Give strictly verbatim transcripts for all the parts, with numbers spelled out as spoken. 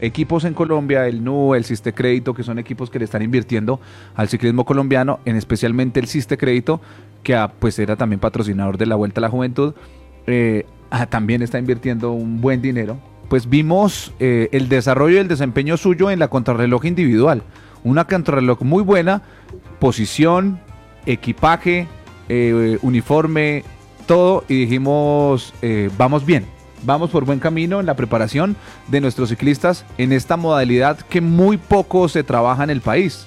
equipos en Colombia, el N U, el Siste Crédito, que son equipos que le están invirtiendo al ciclismo colombiano, en especialmente el Siste Crédito, que ah, pues era también patrocinador de la Vuelta a la Juventud, eh, ah, también está invirtiendo un buen dinero. Pues vimos eh, el desarrollo y el desempeño suyo en la contrarreloj individual. Una contrarreloj muy buena, posición, equipaje, eh, uniforme, todo, y dijimos, eh, vamos bien, vamos por buen camino en la preparación de nuestros ciclistas en esta modalidad que muy poco se trabaja en el país.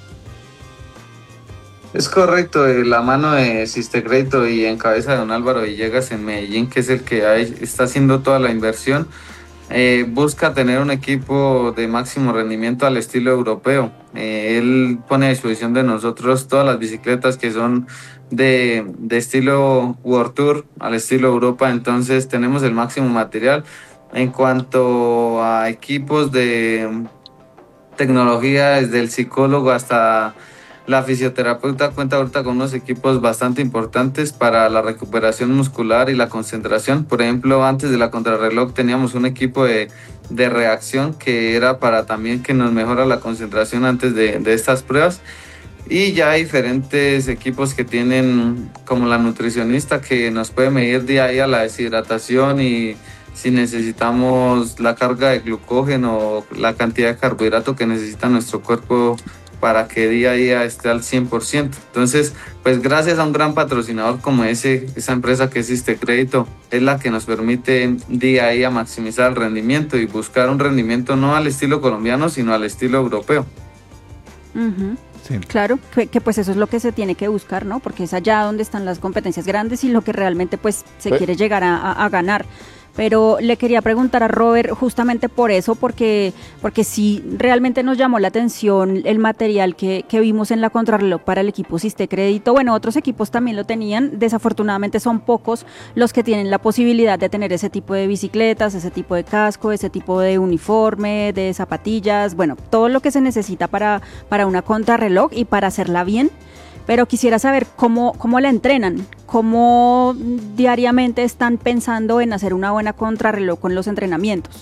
Es correcto, eh, la mano de Siste Crédito y en cabeza de don Álvaro Villegas en Medellín, que es el que hay, está haciendo toda la inversión, eh, busca tener un equipo de máximo rendimiento al estilo europeo. Eh, él pone a disposición de nosotros todas las bicicletas que son de, de estilo World Tour al estilo Europa, entonces tenemos el máximo material. En cuanto a equipos de tecnología, desde el psicólogo hasta la fisioterapeuta, cuenta ahorita con unos equipos bastante importantes para la recuperación muscular y la concentración. Por ejemplo, antes de la contrarreloj teníamos un equipo de, de reacción que era para también que nos mejora la concentración antes de, de estas pruebas. Y ya hay diferentes equipos que tienen, como la nutricionista, que nos puede medir día a día la deshidratación y si necesitamos la carga de glucógeno o la cantidad de carbohidrato que necesita nuestro cuerpo para que día a día esté al cien por ciento. Entonces, pues gracias a un gran patrocinador como ese, esa empresa que es Siste Crédito, es la que nos permite día a día maximizar el rendimiento y buscar un rendimiento no al estilo colombiano, sino al estilo europeo. Uh-huh. Sí. Claro, que, que pues eso es lo que se tiene que buscar, ¿no? Porque es allá donde están las competencias grandes y lo que realmente pues se pues, quiere llegar a, a, a ganar. Pero le quería preguntar a Robert justamente por eso, porque, porque sí realmente nos llamó la atención el material que, que vimos en la contrarreloj para el equipo Siste Crédito. Bueno, otros equipos también lo tenían, desafortunadamente son pocos los que tienen la posibilidad de tener ese tipo de bicicletas, ese tipo de casco, ese tipo de uniforme, de zapatillas, bueno, todo lo que se necesita para, para una contrarreloj y para hacerla bien. Pero quisiera saber cómo, cómo la entrenan, cómo diariamente están pensando en hacer una buena contrarreloj con los entrenamientos.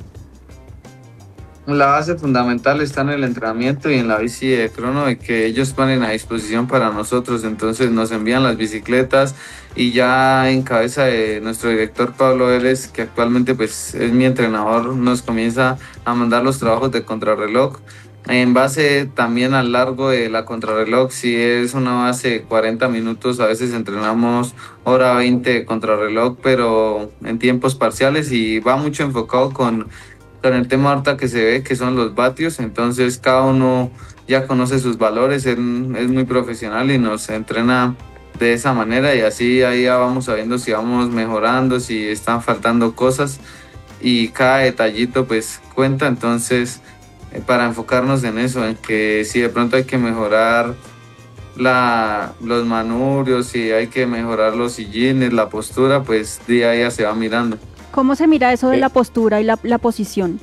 La base fundamental está en el entrenamiento y en la bici de crono que ellos ponen a disposición para nosotros. Entonces nos envían las bicicletas y ya en cabeza de nuestro director Pablo Vélez, que actualmente pues es mi entrenador, nos comienza a mandar los trabajos de contrarreloj. En base también al largo de la contrarreloj, si es una base de cuarenta minutos, a veces entrenamos hora veinte de contrarreloj, pero en tiempos parciales y va mucho enfocado con, con el tema ahorita que se ve, que son los vatios. Entonces cada uno ya conoce sus valores, él es muy profesional y nos entrena de esa manera y así ahí ya vamos sabiendo si vamos mejorando, si están faltando cosas y cada detallito pues cuenta. Entonces para enfocarnos en eso, en que si de pronto hay que mejorar la, los manubrios, si hay que mejorar los sillines, la postura, pues día a día se va mirando. ¿Cómo se mira eso de la postura y la, la posición?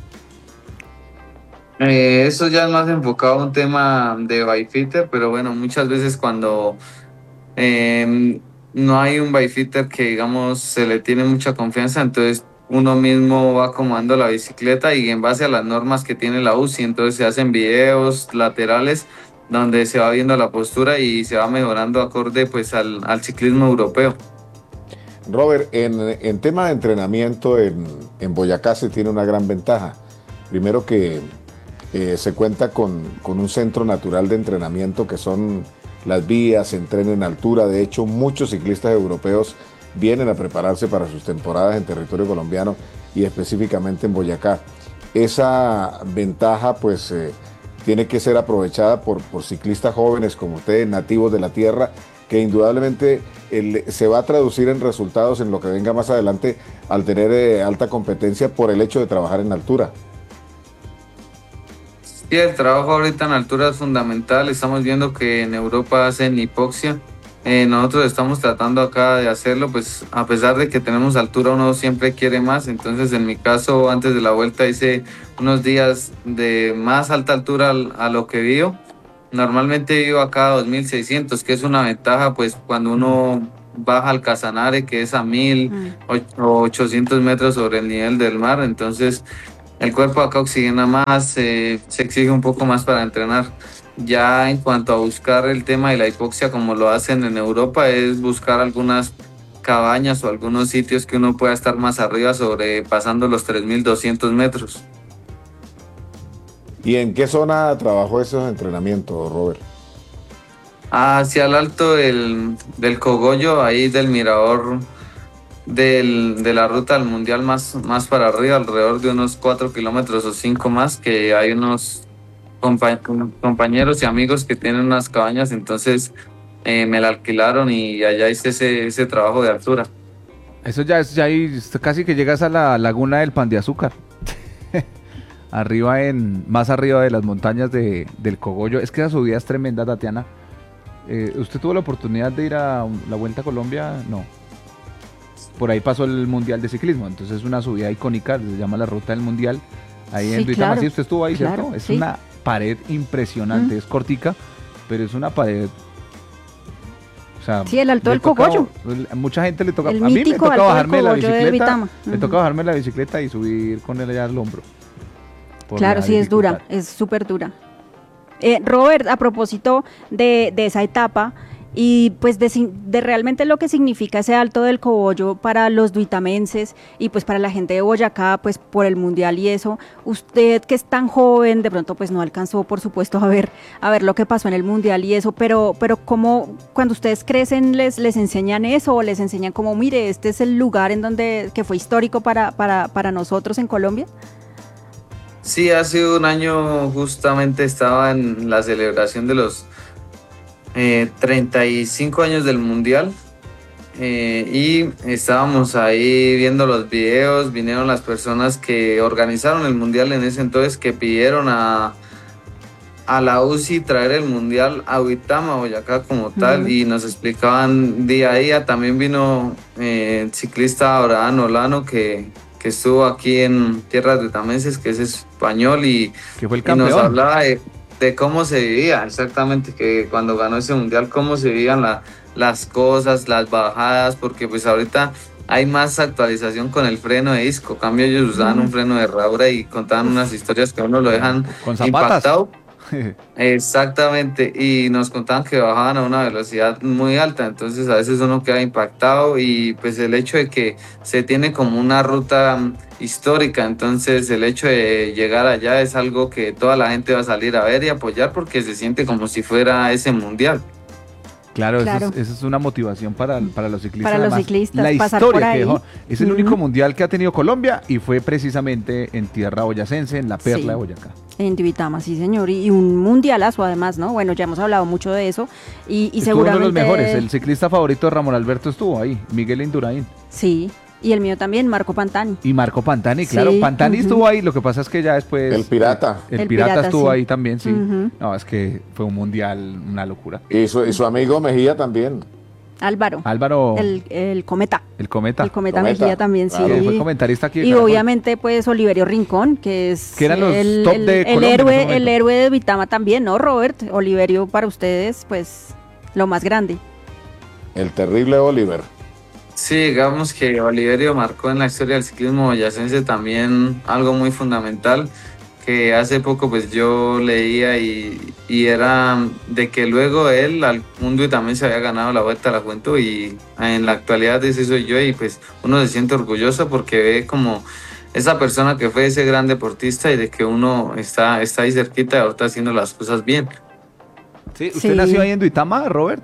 Eh, eso ya es más enfocado a un tema de bikefitter, pero bueno, muchas veces cuando eh, no hay un bikefitter que digamos se le tiene mucha confianza, entonces uno mismo va acomodando la bicicleta y en base a las normas que tiene la U C I, entonces se hacen videos laterales donde se va viendo la postura y se va mejorando acorde pues al, al ciclismo europeo. Robert, en, en tema de entrenamiento en, en Boyacá se tiene una gran ventaja. Primero que eh, se cuenta con, con un centro natural de entrenamiento que son las vías, se entrena en altura. De hecho, muchos ciclistas europeos vienen a prepararse para sus temporadas en territorio colombiano y específicamente en Boyacá. Esa ventaja pues eh, tiene que ser aprovechada por, por ciclistas jóvenes como ustedes, nativos de la tierra, que indudablemente el, se va a traducir en resultados en lo que venga más adelante al tener eh, alta competencia por el hecho de trabajar en altura. Sí, el trabajo ahorita en altura es fundamental. Estamos viendo que en Europa hacen hipoxia. Eh, nosotros estamos tratando acá de hacerlo, pues a pesar de que tenemos altura, uno siempre quiere más. Entonces, en mi caso, antes de la vuelta hice unos días de más alta altura a lo que vivo. Normalmente vivo acá a dos mil seiscientos, que es una ventaja, pues cuando uno baja al Casanare, que es a mil o ochocientos metros sobre el nivel del mar. Entonces, el cuerpo acá oxigena más, eh, se exige un poco más para entrenar. Ya en cuanto a buscar el tema de la hipoxia, como lo hacen en Europa, es buscar algunas cabañas o algunos sitios que uno pueda estar más arriba, sobrepasando los tres mil doscientos metros. ¿Y en qué zona trabajó esos entrenamientos, Robert? Hacia el alto del, del Cogollo, ahí del mirador del, de la ruta al mundial más, más para arriba, alrededor de unos cuatro kilómetros o cinco más, que hay unos compa compañeros y amigos que tienen unas cabañas, entonces eh, me la alquilaron y allá hice ese, ese trabajo de altura. Eso ya es, ya ahí casi que llegas a la laguna del Pan de Azúcar. Arriba en, más arriba de las montañas de, del Cogollo. Es que esa subida es tremenda, Tatiana. Eh, ¿Usted tuvo la oportunidad de ir a la Vuelta a Colombia? No. Por ahí pasó el Mundial de Ciclismo, entonces es una subida icónica, se llama la Ruta del Mundial. Ahí sí, en Duitama, claro. Sí, usted estuvo ahí, claro, ¿cierto? Es sí. Una pared impresionante, mm. es cortica, pero es una pared... O sea, sí, el Alto del Cogollo. Mucha gente le toca... El a mí me toca bajarme la bicicleta, de me toca bajarme la bicicleta y subir con él allá al hombro. Claro, sí, es dura, es súper dura. Eh, Robert, a propósito de, de esa etapa y pues de, de realmente lo que significa ese Alto del Cogollo para los duitamenses y pues para la gente de Boyacá, pues por el mundial y eso, usted que es tan joven, de pronto pues no alcanzó por supuesto a ver, a ver lo que pasó en el mundial y eso, pero, pero ¿cómo cuando ustedes crecen les, les enseñan eso o les enseñan como, mire, este es el lugar en donde, que fue histórico para, para, para nosotros en Colombia? Sí, hace un año justamente estaba en la celebración de los eh, treinta y cinco años del Mundial eh, y estábamos ahí viendo los videos, vinieron las personas que organizaron el Mundial en ese entonces, que pidieron a, a la U C I traer el Mundial a Duitama, Boyacá como tal, uh-huh. y nos explicaban día a día. También vino eh, el ciclista Abraham Olano, que... que estuvo aquí en tierras duitamenses, que es español y, que fue el y nos hablaba de, de cómo se vivía exactamente, que cuando ganó ese mundial, cómo se vivían la, las cosas, las bajadas, porque pues ahorita hay más actualización con el freno de disco. Cambio, ellos usaban mm. un freno de herradura y contaban unas historias que a uno lo dejan con impactado. Exactamente, y nos contaban que bajaban a una velocidad muy alta, entonces a veces uno queda impactado y pues el hecho de que se tiene como una ruta histórica, entonces el hecho de llegar allá es algo que toda la gente va a salir a ver y apoyar porque se siente como si fuera ese mundial. Claro, claro. Eso, es, eso es una motivación para, para los ciclistas. Para Además, los ciclistas, la pasar historia por ahí. que dejó. Es el uh-huh. único mundial que ha tenido Colombia y fue precisamente en tierra boyacense, en la perla sí. de Boyacá. En Duitama, sí señor, y, y un mundialazo además, ¿no? Bueno, ya hemos hablado mucho de eso y, y estuvo seguramente... uno de los mejores, el ciclista favorito de Ramón Alberto estuvo ahí, Miguel Indurain. Sí, y el mío también, Marco Pantani. Y Marco Pantani, claro, sí, Pantani uh-huh. estuvo ahí, lo que pasa es que ya después... El Pirata. El, el pirata, pirata estuvo sí. ahí también, sí. Uh-huh. No, es que fue un mundial, una locura. Y su, y su amigo Mejía también. Álvaro. Álvaro. El, el Cometa. El Cometa. El Cometa, Cometa. Mejía también, sí. Claro, fue comentarista aquí. Y obviamente, pues, Oliverio Rincón, que es que eran los el, top el, de el Colombia héroe, el héroe de Duitama también, ¿no, Robert? Oliverio para ustedes, pues, lo más grande. El terrible Oliver. Sí, digamos que Oliverio marcó en la historia del ciclismo boyacense también algo muy fundamental, que hace poco pues yo leía y, y era de que luego él al mundo y también se había ganado la Vuelta a la Juventud y en la actualidad ese soy yo y pues uno se siente orgulloso porque ve como esa persona que fue ese gran deportista y de que uno está, está ahí cerquita y ahorita haciendo las cosas bien. Sí, ¿usted sí. nació ahí en Duitama, Robert?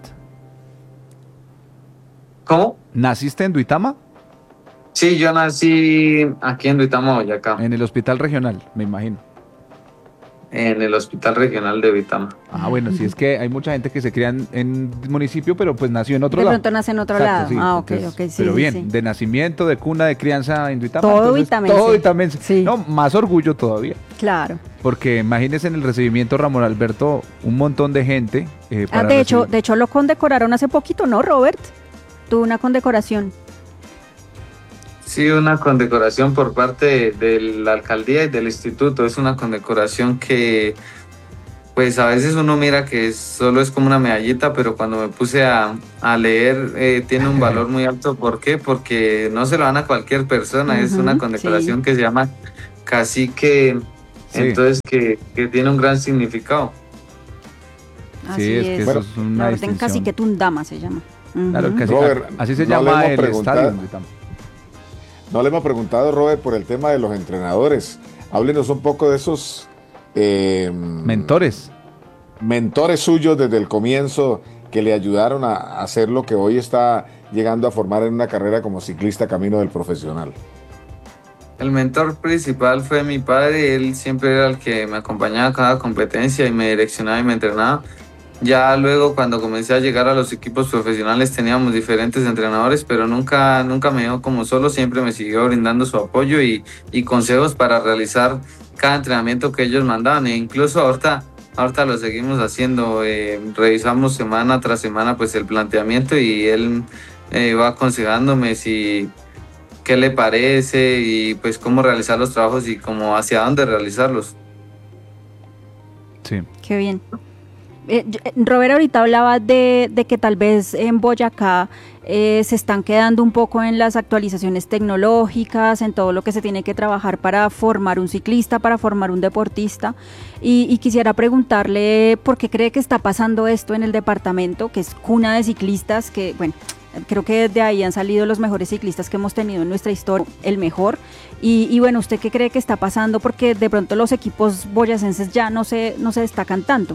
¿Cómo? ¿Naciste en Duitama? Sí, yo nací aquí en Duitama, Boyacá. En el hospital regional, me imagino. En el hospital regional de Duitama. Ah, bueno, sí, es que hay mucha gente que se cría en, en municipio, pero pues nació en otro de lado. De pronto nace en otro Exacto, lado. Sí. Ah, ok, Entonces, ok, sí. Pero bien, sí. de nacimiento, de cuna, de crianza en Duitama. Todo duitamense. Todo duitamense. Sí. No, más orgullo todavía. Claro. Porque imagínense en el recibimiento Ramón Alberto, un montón de gente. Eh, para ah, de hecho, recibir. de hecho lo condecoraron hace poquito, ¿no, Robert? Tuvo una condecoración. Sí, una condecoración por parte de, de la alcaldía y del instituto. Es una condecoración que, pues a veces uno mira que es, solo es como una medallita, pero cuando me puse a, a leer, eh, tiene un valor muy alto. ¿Por qué? Porque no se lo dan a cualquier persona. Uh-huh, es una condecoración sí. que se llama cacique, sí. Entonces que, que tiene un gran significado. Así sí, es, es que bueno, eso es una la orden cacique Tundama se llama. Uh-huh. Claro, casi, Robert, así se no llama el estadio. No le hemos preguntado, Robert, por el tema de los entrenadores. Háblenos un poco de esos eh, mentores. Mentores suyos desde el comienzo que le ayudaron a hacer lo que hoy está llegando a formar en una carrera como ciclista camino del profesional. El mentor principal fue mi padre. Él siempre era el que me acompañaba a cada competencia y me direccionaba y me entrenaba. Ya luego, cuando comencé a llegar a los equipos profesionales, teníamos diferentes entrenadores, pero nunca, nunca me dejó como solo, siempre me siguió brindando su apoyo y, y consejos para realizar cada entrenamiento que ellos mandaban. E incluso ahorita, ahorita lo seguimos haciendo, eh, revisamos semana tras semana pues el planteamiento y él eh, va aconsejándome si qué le parece y pues cómo realizar los trabajos y cómo hacia dónde realizarlos. Sí. Qué bien. Eh, Robert ahorita hablaba de, de que tal vez en Boyacá eh, se están quedando un poco en las actualizaciones tecnológicas, en todo lo que se tiene que trabajar para formar un ciclista, para formar un deportista, y, y quisiera preguntarle por qué cree que está pasando esto en el departamento, que es cuna de ciclistas, que bueno, creo que de ahí han salido los mejores ciclistas que hemos tenido en nuestra historia, el mejor, y, y bueno, ¿usted qué cree que está pasando? Porque de pronto los equipos boyacenses ya no se, no se destacan tanto.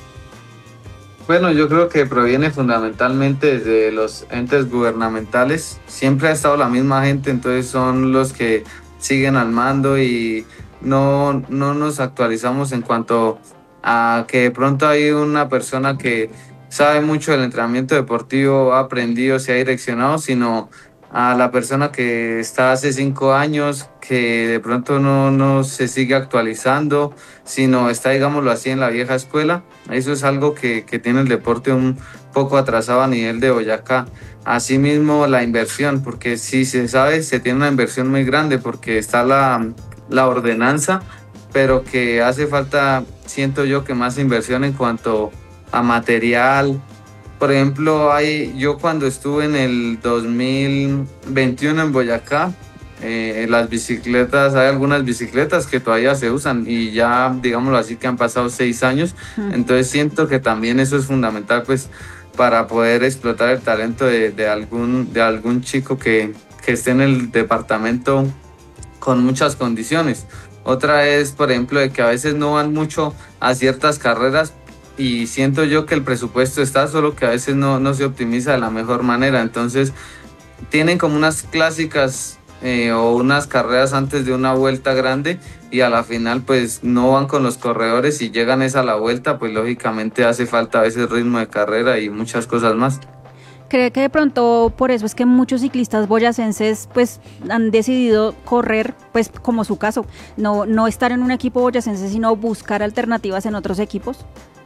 Bueno, yo creo que proviene fundamentalmente desde los entes gubernamentales. Siempre ha estado la misma gente, entonces son los que siguen al mando y no, no nos actualizamos en cuanto a que de pronto hay una persona que sabe mucho del entrenamiento deportivo, ha aprendido, se ha direccionado, sino a la persona que está hace cinco años, que de pronto no, no se sigue actualizando, sino está, digámoslo así, en la vieja escuela. Eso es algo que, que tiene el deporte un poco atrasado a nivel de Boyacá. Asimismo, la inversión, porque sí se sabe, se tiene una inversión muy grande porque está la, la ordenanza, pero que hace falta, siento yo, que más inversión en cuanto a material. Por ejemplo, hay, yo cuando estuve en el dos mil veintiuno en Boyacá, eh, las bicicletas, hay algunas bicicletas que todavía se usan y ya, digámoslo así, que han pasado seis años. Uh-huh. Entonces siento que también eso es fundamental pues para poder explotar el talento de, de, algún, de algún chico que, que esté en el departamento con muchas condiciones. Otra es, por ejemplo, de que a veces no van mucho a ciertas carreras y siento yo que el presupuesto está, solo que a veces no, no se optimiza de la mejor manera. Entonces tienen como unas clásicas eh, o unas carreras antes de una vuelta grande y a la final pues no van con los corredores y llegan esa a la vuelta, pues lógicamente hace falta a veces ritmo de carrera y muchas cosas más. ¿Cree que de pronto por eso es que muchos ciclistas boyacenses pues han decidido correr, pues como su caso, no, no estar en un equipo boyacense, sino buscar alternativas en otros equipos?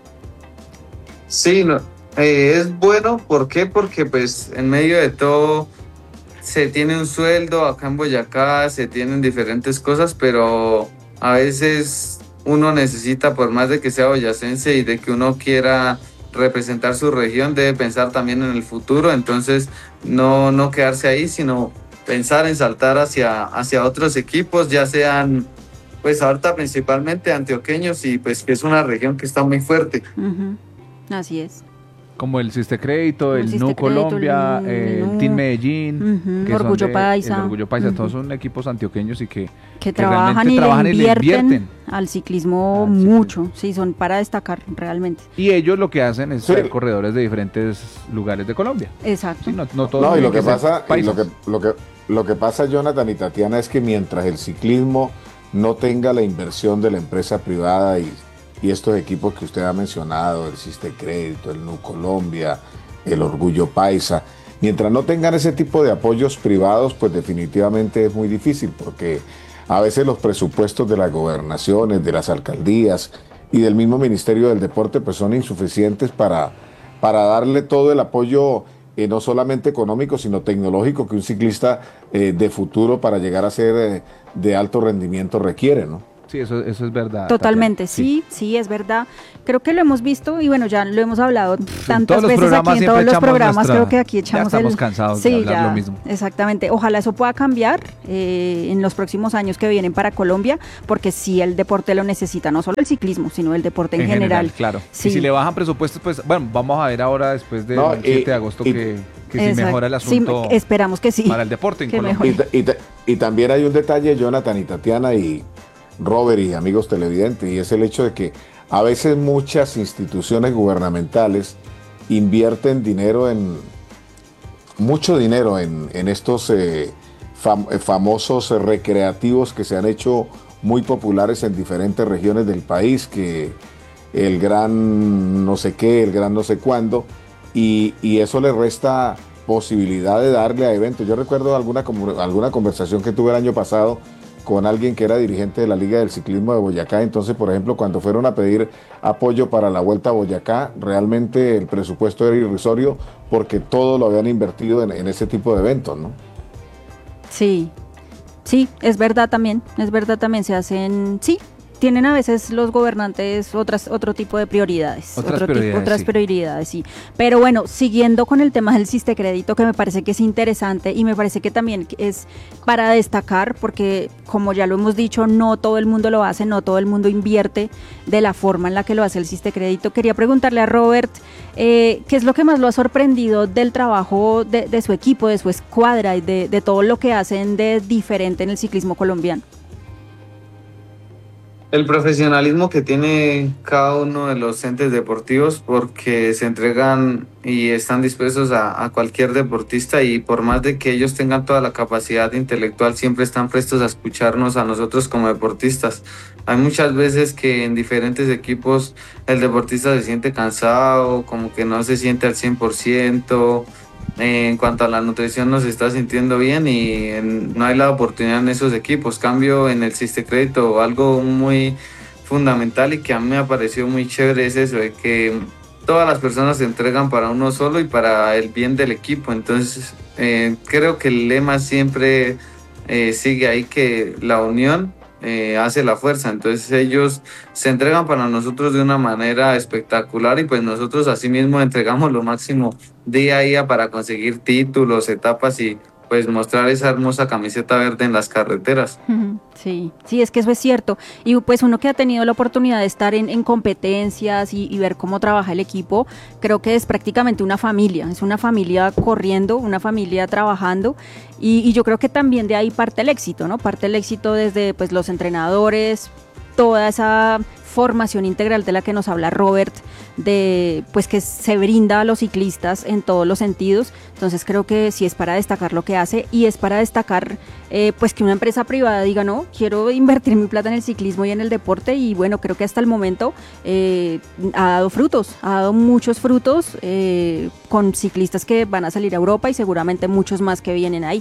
Sí, no, eh, es bueno, ¿por qué? Porque pues en medio de todo se tiene un sueldo, acá en Boyacá se tienen diferentes cosas, pero a veces uno necesita, por más de que sea boyacense y de que uno quiera representar su región, debe pensar también en el futuro, entonces no, no quedarse ahí, sino pensar en saltar hacia, hacia otros equipos, ya sean pues ahorita principalmente antioqueños y pues que es una región que está muy fuerte. Uh-huh. Así es. Como el Siste Crédito, el, el N U Colombia, el, el, el Team Medellín, uh-huh. que Orgullo de, Paisa. El Orgullo Paisa, uh-huh. Todos son equipos antioqueños y que, que, que trabajan, y, trabajan le y le invierten al ciclismo ah, mucho, sí, son para destacar realmente. Y ellos lo que hacen es sí. ser corredores de diferentes lugares de Colombia. Exacto. Sí, no, no, todos no y lo que, pasa, y lo, que, lo, que, lo que pasa, Jonathan y Tatiana, es que mientras el ciclismo no tenga la inversión de la empresa privada y Y estos equipos que usted ha mencionado, el Siste Crédito, el N U Colombia, el Orgullo Paisa, mientras no tengan ese tipo de apoyos privados, pues definitivamente es muy difícil, porque a veces los presupuestos de las gobernaciones, de las alcaldías y del mismo Ministerio del Deporte, pues son insuficientes para, para darle todo el apoyo, eh, no solamente económico, sino tecnológico que un ciclista eh, de futuro para llegar a ser eh, de alto rendimiento requiere, ¿no? Sí, eso, eso es verdad. Totalmente, sí, sí, sí, es verdad. Creo que lo hemos visto y bueno, ya lo hemos hablado tantas veces aquí en todos los programas. Nuestra, creo que aquí echamos ya estamos el, cansados sí, de hablar ya, lo mismo. Exactamente. Ojalá eso pueda cambiar eh, en los próximos años que vienen para Colombia, porque sí el deporte lo necesita, no solo el ciclismo, sino el deporte en, en general. general. Claro. Sí. Y si le bajan presupuestos, pues bueno, vamos a ver ahora después del no, siete de agosto y, que, que si mejora el asunto. Sí, esperamos que sí. Para el deporte en Colombia. Y, y, y también hay un detalle, Jonathan y Tatiana y Robert y amigos televidentes, y es el hecho de que a veces muchas instituciones gubernamentales invierten dinero en mucho dinero en, en estos eh, fam, famosos recreativos que se han hecho muy populares en diferentes regiones del país, que el gran no sé qué, el gran no sé cuándo, y, y eso le resta posibilidad de darle a eventos. Yo recuerdo alguna, alguna conversación que tuve el año pasado con alguien que era dirigente de la Liga del Ciclismo de Boyacá. Entonces, por ejemplo, cuando fueron a pedir apoyo para la Vuelta a Boyacá, realmente el presupuesto era irrisorio porque todo lo habían invertido en, en ese tipo de eventos, ¿no? Sí, sí, es verdad también, es verdad también, se hacen, sí, tienen a veces los gobernantes otras otro tipo de prioridades, otras otro prioridades, tipo, otras sí. prioridades, sí. Pero bueno, siguiendo con el tema del Sistecrédito, que me parece que es interesante y me parece que también es para destacar, porque como ya lo hemos dicho, no todo el mundo lo hace, no todo el mundo invierte de la forma en la que lo hace el Sistecrédito. Quería preguntarle a Robert, eh, ¿qué es lo que más lo ha sorprendido del trabajo de, de su equipo, de su escuadra y de, de todo lo que hacen de diferente en el ciclismo colombiano? El profesionalismo que tiene cada uno de los entes deportivos, porque se entregan y están dispuestos a, a cualquier deportista, y por más de que ellos tengan toda la capacidad intelectual, siempre están prestos a escucharnos a nosotros como deportistas. Hay muchas veces que en diferentes equipos el deportista se siente cansado, como que no se siente al cien por ciento. En cuanto a la nutrición no se está sintiendo bien y en, no hay la oportunidad en esos equipos. Cambio en el Sistecrédito, algo muy fundamental y que a mí me ha parecido muy chévere es eso, de que todas las personas se entregan para uno solo y para el bien del equipo. Entonces eh, creo que el lema siempre eh, sigue ahí, que la unión Eh, hace la fuerza. Entonces ellos se entregan para nosotros de una manera espectacular y pues nosotros asimismo entregamos lo máximo día a día para conseguir títulos, etapas y pues mostrar esa hermosa camiseta verde en las carreteras. Sí, sí, es que eso es cierto. Y pues uno que ha tenido la oportunidad de estar en, en competencias y, y ver cómo trabaja el equipo, creo que es prácticamente una familia, es una familia corriendo, una familia trabajando y, y yo creo que también de ahí parte el éxito, ¿no? Parte el éxito desde pues los entrenadores, toda esa formación integral de la que nos habla Robert, de pues que se brinda a los ciclistas en todos los sentidos. Entonces creo que sí es para destacar lo que hace y es para destacar eh, pues que una empresa privada diga, no, quiero invertir mi plata en el ciclismo y en el deporte, y bueno, creo que hasta el momento eh, ha dado frutos, ha dado muchos frutos eh, con ciclistas que van a salir a Europa y seguramente muchos más que vienen ahí.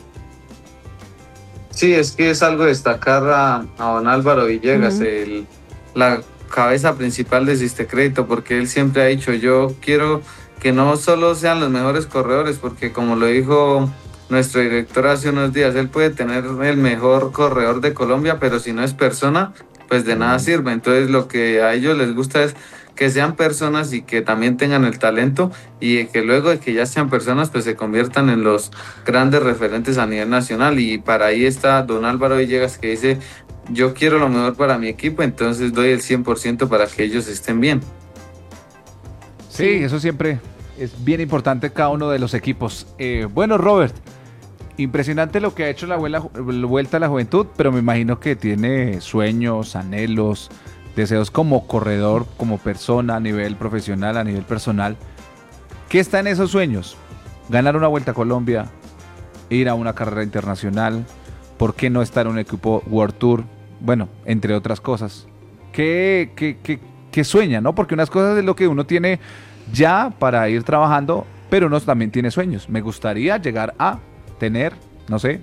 Sí, es que es algo destacar a, a don Álvaro Villegas, uh-huh. el, la cabeza principal de Sistecrédito, porque él siempre ha dicho, yo quiero que no solo sean los mejores corredores, porque como lo dijo nuestro director hace unos días, él puede tener el mejor corredor de Colombia, pero si no es persona, pues de nada sirve. Entonces lo que a ellos les gusta es que sean personas y que también tengan el talento, y que luego de que ya sean personas pues se conviertan en los grandes referentes a nivel nacional. Y para ahí está don Álvaro Villegas, que dice, yo quiero lo mejor para mi equipo, entonces doy el cien por ciento para que ellos estén bien. Sí, eso siempre es bien importante, cada uno de los equipos. Eh, bueno, Robert, impresionante lo que ha hecho la Vuelta a la Juventud, pero me imagino que tiene sueños, anhelos, deseos como corredor, como persona, a nivel profesional, a nivel personal. ¿Qué está en esos sueños? Ganar una Vuelta a Colombia, ir a una carrera internacional, ¿por qué no estar en un equipo World Tour? Bueno, entre otras cosas. ¿Qué, qué, qué, qué sueña, no? Porque unas cosas es lo que uno tiene ya para ir trabajando, pero uno también tiene sueños. Me gustaría llegar a tener, no sé.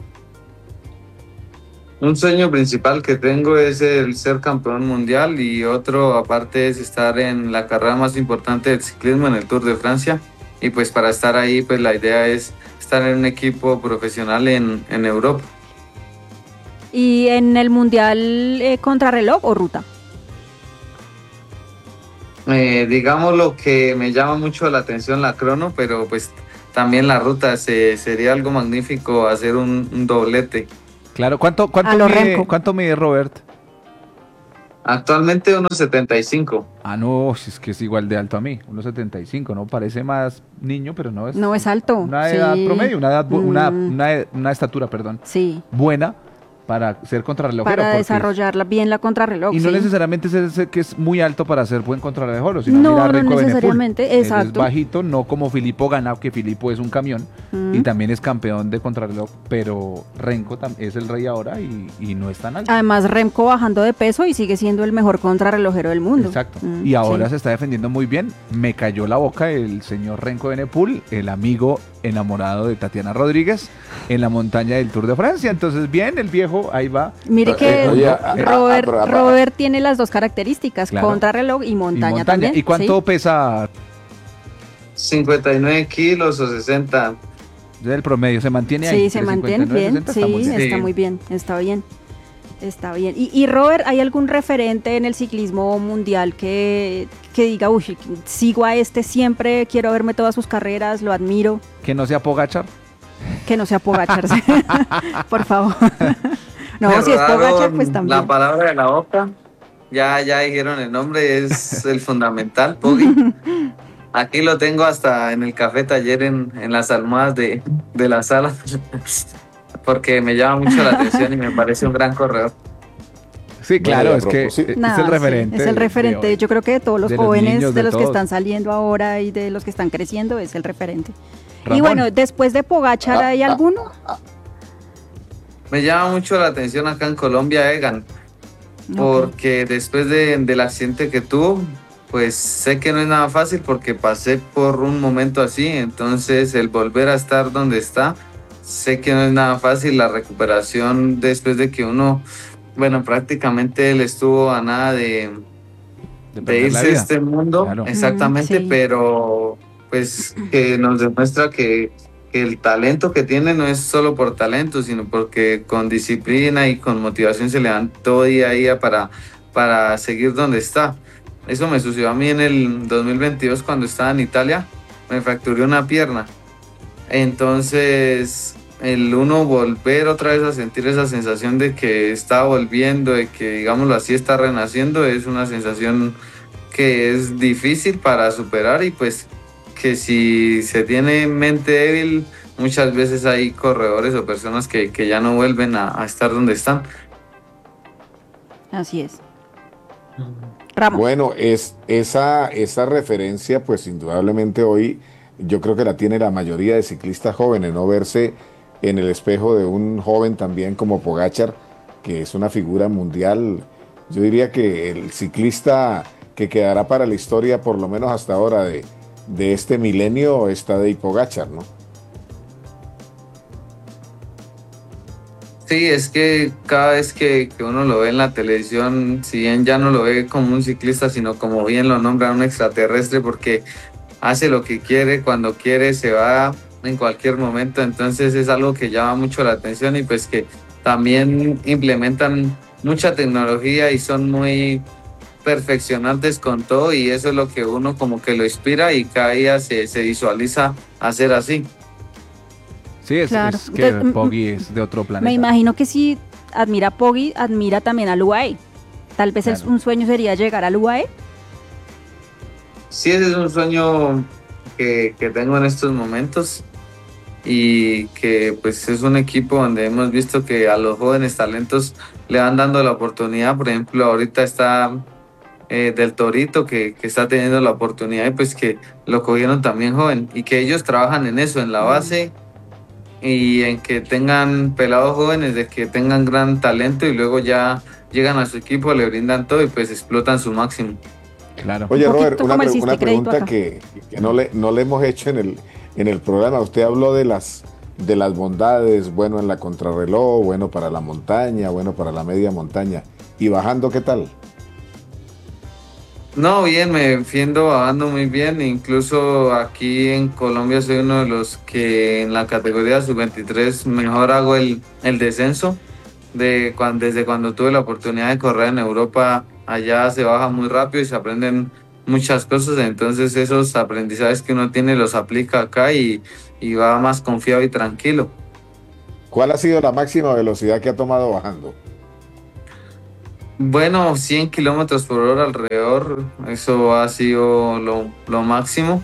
Un sueño principal que tengo es el ser campeón mundial, y otro aparte es estar en la carrera más importante del ciclismo, en el Tour de Francia. Y pues para estar ahí, pues la idea es estar en un equipo profesional en, en Europa. ¿Y en el mundial eh, contrarreloj o ruta? Eh, digamos lo que me llama mucho la atención la crono, pero pues también la ruta, se, sería algo magnífico hacer un, un doblete. Claro, ¿cuánto, cuánto, A lo mide, Remco. ¿cuánto mide Robert? Actualmente uno setenta y cinco. Ah, no, si es que es igual de alto a mí, uno setenta y cinco, ¿no? Parece más niño, pero no es. No es alto. Una sí. edad promedio, una, edad, bu- una, Mm. una, ed- una estatura, perdón, Sí, buena para ser contrarrelojero. para porque- desarrollarla bien la contrarreloj. Y no sí. necesariamente es el que es muy alto para ser buen contrarrelojero, sino No, mira a no Renko Benepul. necesariamente, Él es exacto. bajito, no como Filippo Ganna, que Filippo es un camión Mm. y también es campeón de contrarreloj, pero Renko tam- es el rey ahora y, y no es tan alto. Además, Remco bajando de peso y sigue siendo el mejor contrarrelojero del mundo. Exacto. Mm, Y ahora sí. se está defendiendo muy bien. Me cayó la boca el señor Renko Benepul, el amigo enamorado de Tatiana Rodríguez, en la montaña del Tour de Francia. Entonces, bien, el viejo ahí va. Mire que Eh, oye, ah, ah, Robert, ah, ah, Robert tiene las dos características, Claro. contrarreloj y Y montaña, montaña. también. ¿Y cuánto ¿sí? pesa cincuenta y nueve kilos o sesenta. el promedio? ¿Se mantiene ahí? Sí, se ¿Entre mantiene cincuenta y nueve, bien, sesenta? sí, Está muy bien. está Sí. muy bien, está bien, está bien. Y, y Robert, ¿hay algún referente en el ciclismo mundial que, que diga, uy, sigo a este siempre, quiero verme todas sus carreras, lo admiro, Que no sea Pogachar. que no sea Pogacar, por favor? No, Me si es robaron Pogacar, pues La también. palabra de la boca. Ya, ya dijeron el nombre, es el fundamental, Poggi. Aquí lo tengo hasta en el café taller, en, en las almohadas de, de la sala, porque me llama mucho la atención y me parece un gran corredor. Sí, claro, Bueno, y a es que propósito- es Nada, el sí, referente. es el de- referente, de hoy. yo creo que de todos los de los jóvenes, niños, de de los que todos. están saliendo ahora y de los que están creciendo, es el referente. Y Ramón. bueno, después de Pogacar, ¿hay Ah, ah, alguno? Me llama mucho la atención acá en Colombia Egan, porque después de, del accidente que tuvo, pues sé que no es nada fácil porque pasé por un momento así, entonces el volver a estar donde está, sé que no es nada fácil la recuperación después de que uno, bueno, prácticamente él estuvo a nada de, De de perder la irse de vida. este mundo, Claro. exactamente, Mm, sí. pero pues que nos demuestra que, que el talento que tiene no es solo por talento, sino porque con disciplina y con motivación se le dan todo día a día para, para seguir donde está. Eso me sucedió a mí en el dos mil veintidós cuando estaba en Italia, me fracturé una pierna. Entonces, el uno volver otra vez a sentir esa sensación de que está volviendo, de que, digámoslo así, está renaciendo, es una sensación que es difícil para superar y pues que si se tiene mente débil, muchas veces hay corredores o personas que, que ya no vuelven a, a estar donde están. Así es. Ramos. Bueno, es, esa, esa referencia, pues indudablemente hoy yo creo que la tiene la mayoría de ciclistas jóvenes, no verse en el espejo de un joven también como Pogacar, que es una figura mundial. Yo diría que el ciclista que quedará para la historia, por lo menos hasta ahora, de, de este milenio, está Tadej Pogacar, ¿no? Sí, es que cada vez que, que uno lo ve en la televisión, si bien ya no lo ve como un ciclista, sino como bien lo nombra un extraterrestre, porque hace lo que quiere, cuando quiere, se va en cualquier momento, entonces es algo que llama mucho la atención y pues que también implementan mucha tecnología y son muy perfeccionantes con todo y eso es lo que uno como que lo inspira y cada día se, se visualiza hacer así. Sí, es, Claro. es que Entonces, Poggi es de otro planeta. Me imagino que si admira a Poggi, admira también al U A E. Tal vez Claro. el- un sueño sería llegar al U A E. Sí, ese es un sueño que, que tengo en estos momentos y que pues es un equipo donde hemos visto que a los jóvenes talentos le van dando la oportunidad. Por ejemplo, ahorita está eh, Del Torito que, que está teniendo la oportunidad y pues que lo cogieron también joven y que ellos trabajan en eso, en la base y en que tengan pelados jóvenes, de que tengan gran talento y luego ya llegan a su equipo, le brindan todo y pues explotan su máximo. Claro. Oye, Un poquito Robert, una, como el pre- una Ciste Crédito pregunta acá. que, que no, le, no le hemos hecho en el, en el programa. Usted habló de las, de las bondades, bueno en la contrarreloj, bueno para la montaña, bueno para la media montaña. ¿Y bajando qué tal? No, bien, me defiendo bajando muy bien. Incluso aquí en Colombia soy uno de los que en la categoría sub veintitrés mejor hago el, el descenso. de cuando, desde cuando tuve la oportunidad de correr en Europa. Allá se baja muy rápido y se aprenden muchas cosas, entonces esos aprendizajes que uno tiene los aplica acá y, y va más confiado y tranquilo. ¿Cuál ha sido la máxima velocidad que ha tomado bajando? Bueno, cien kilómetros por hora alrededor, eso ha sido lo, lo máximo.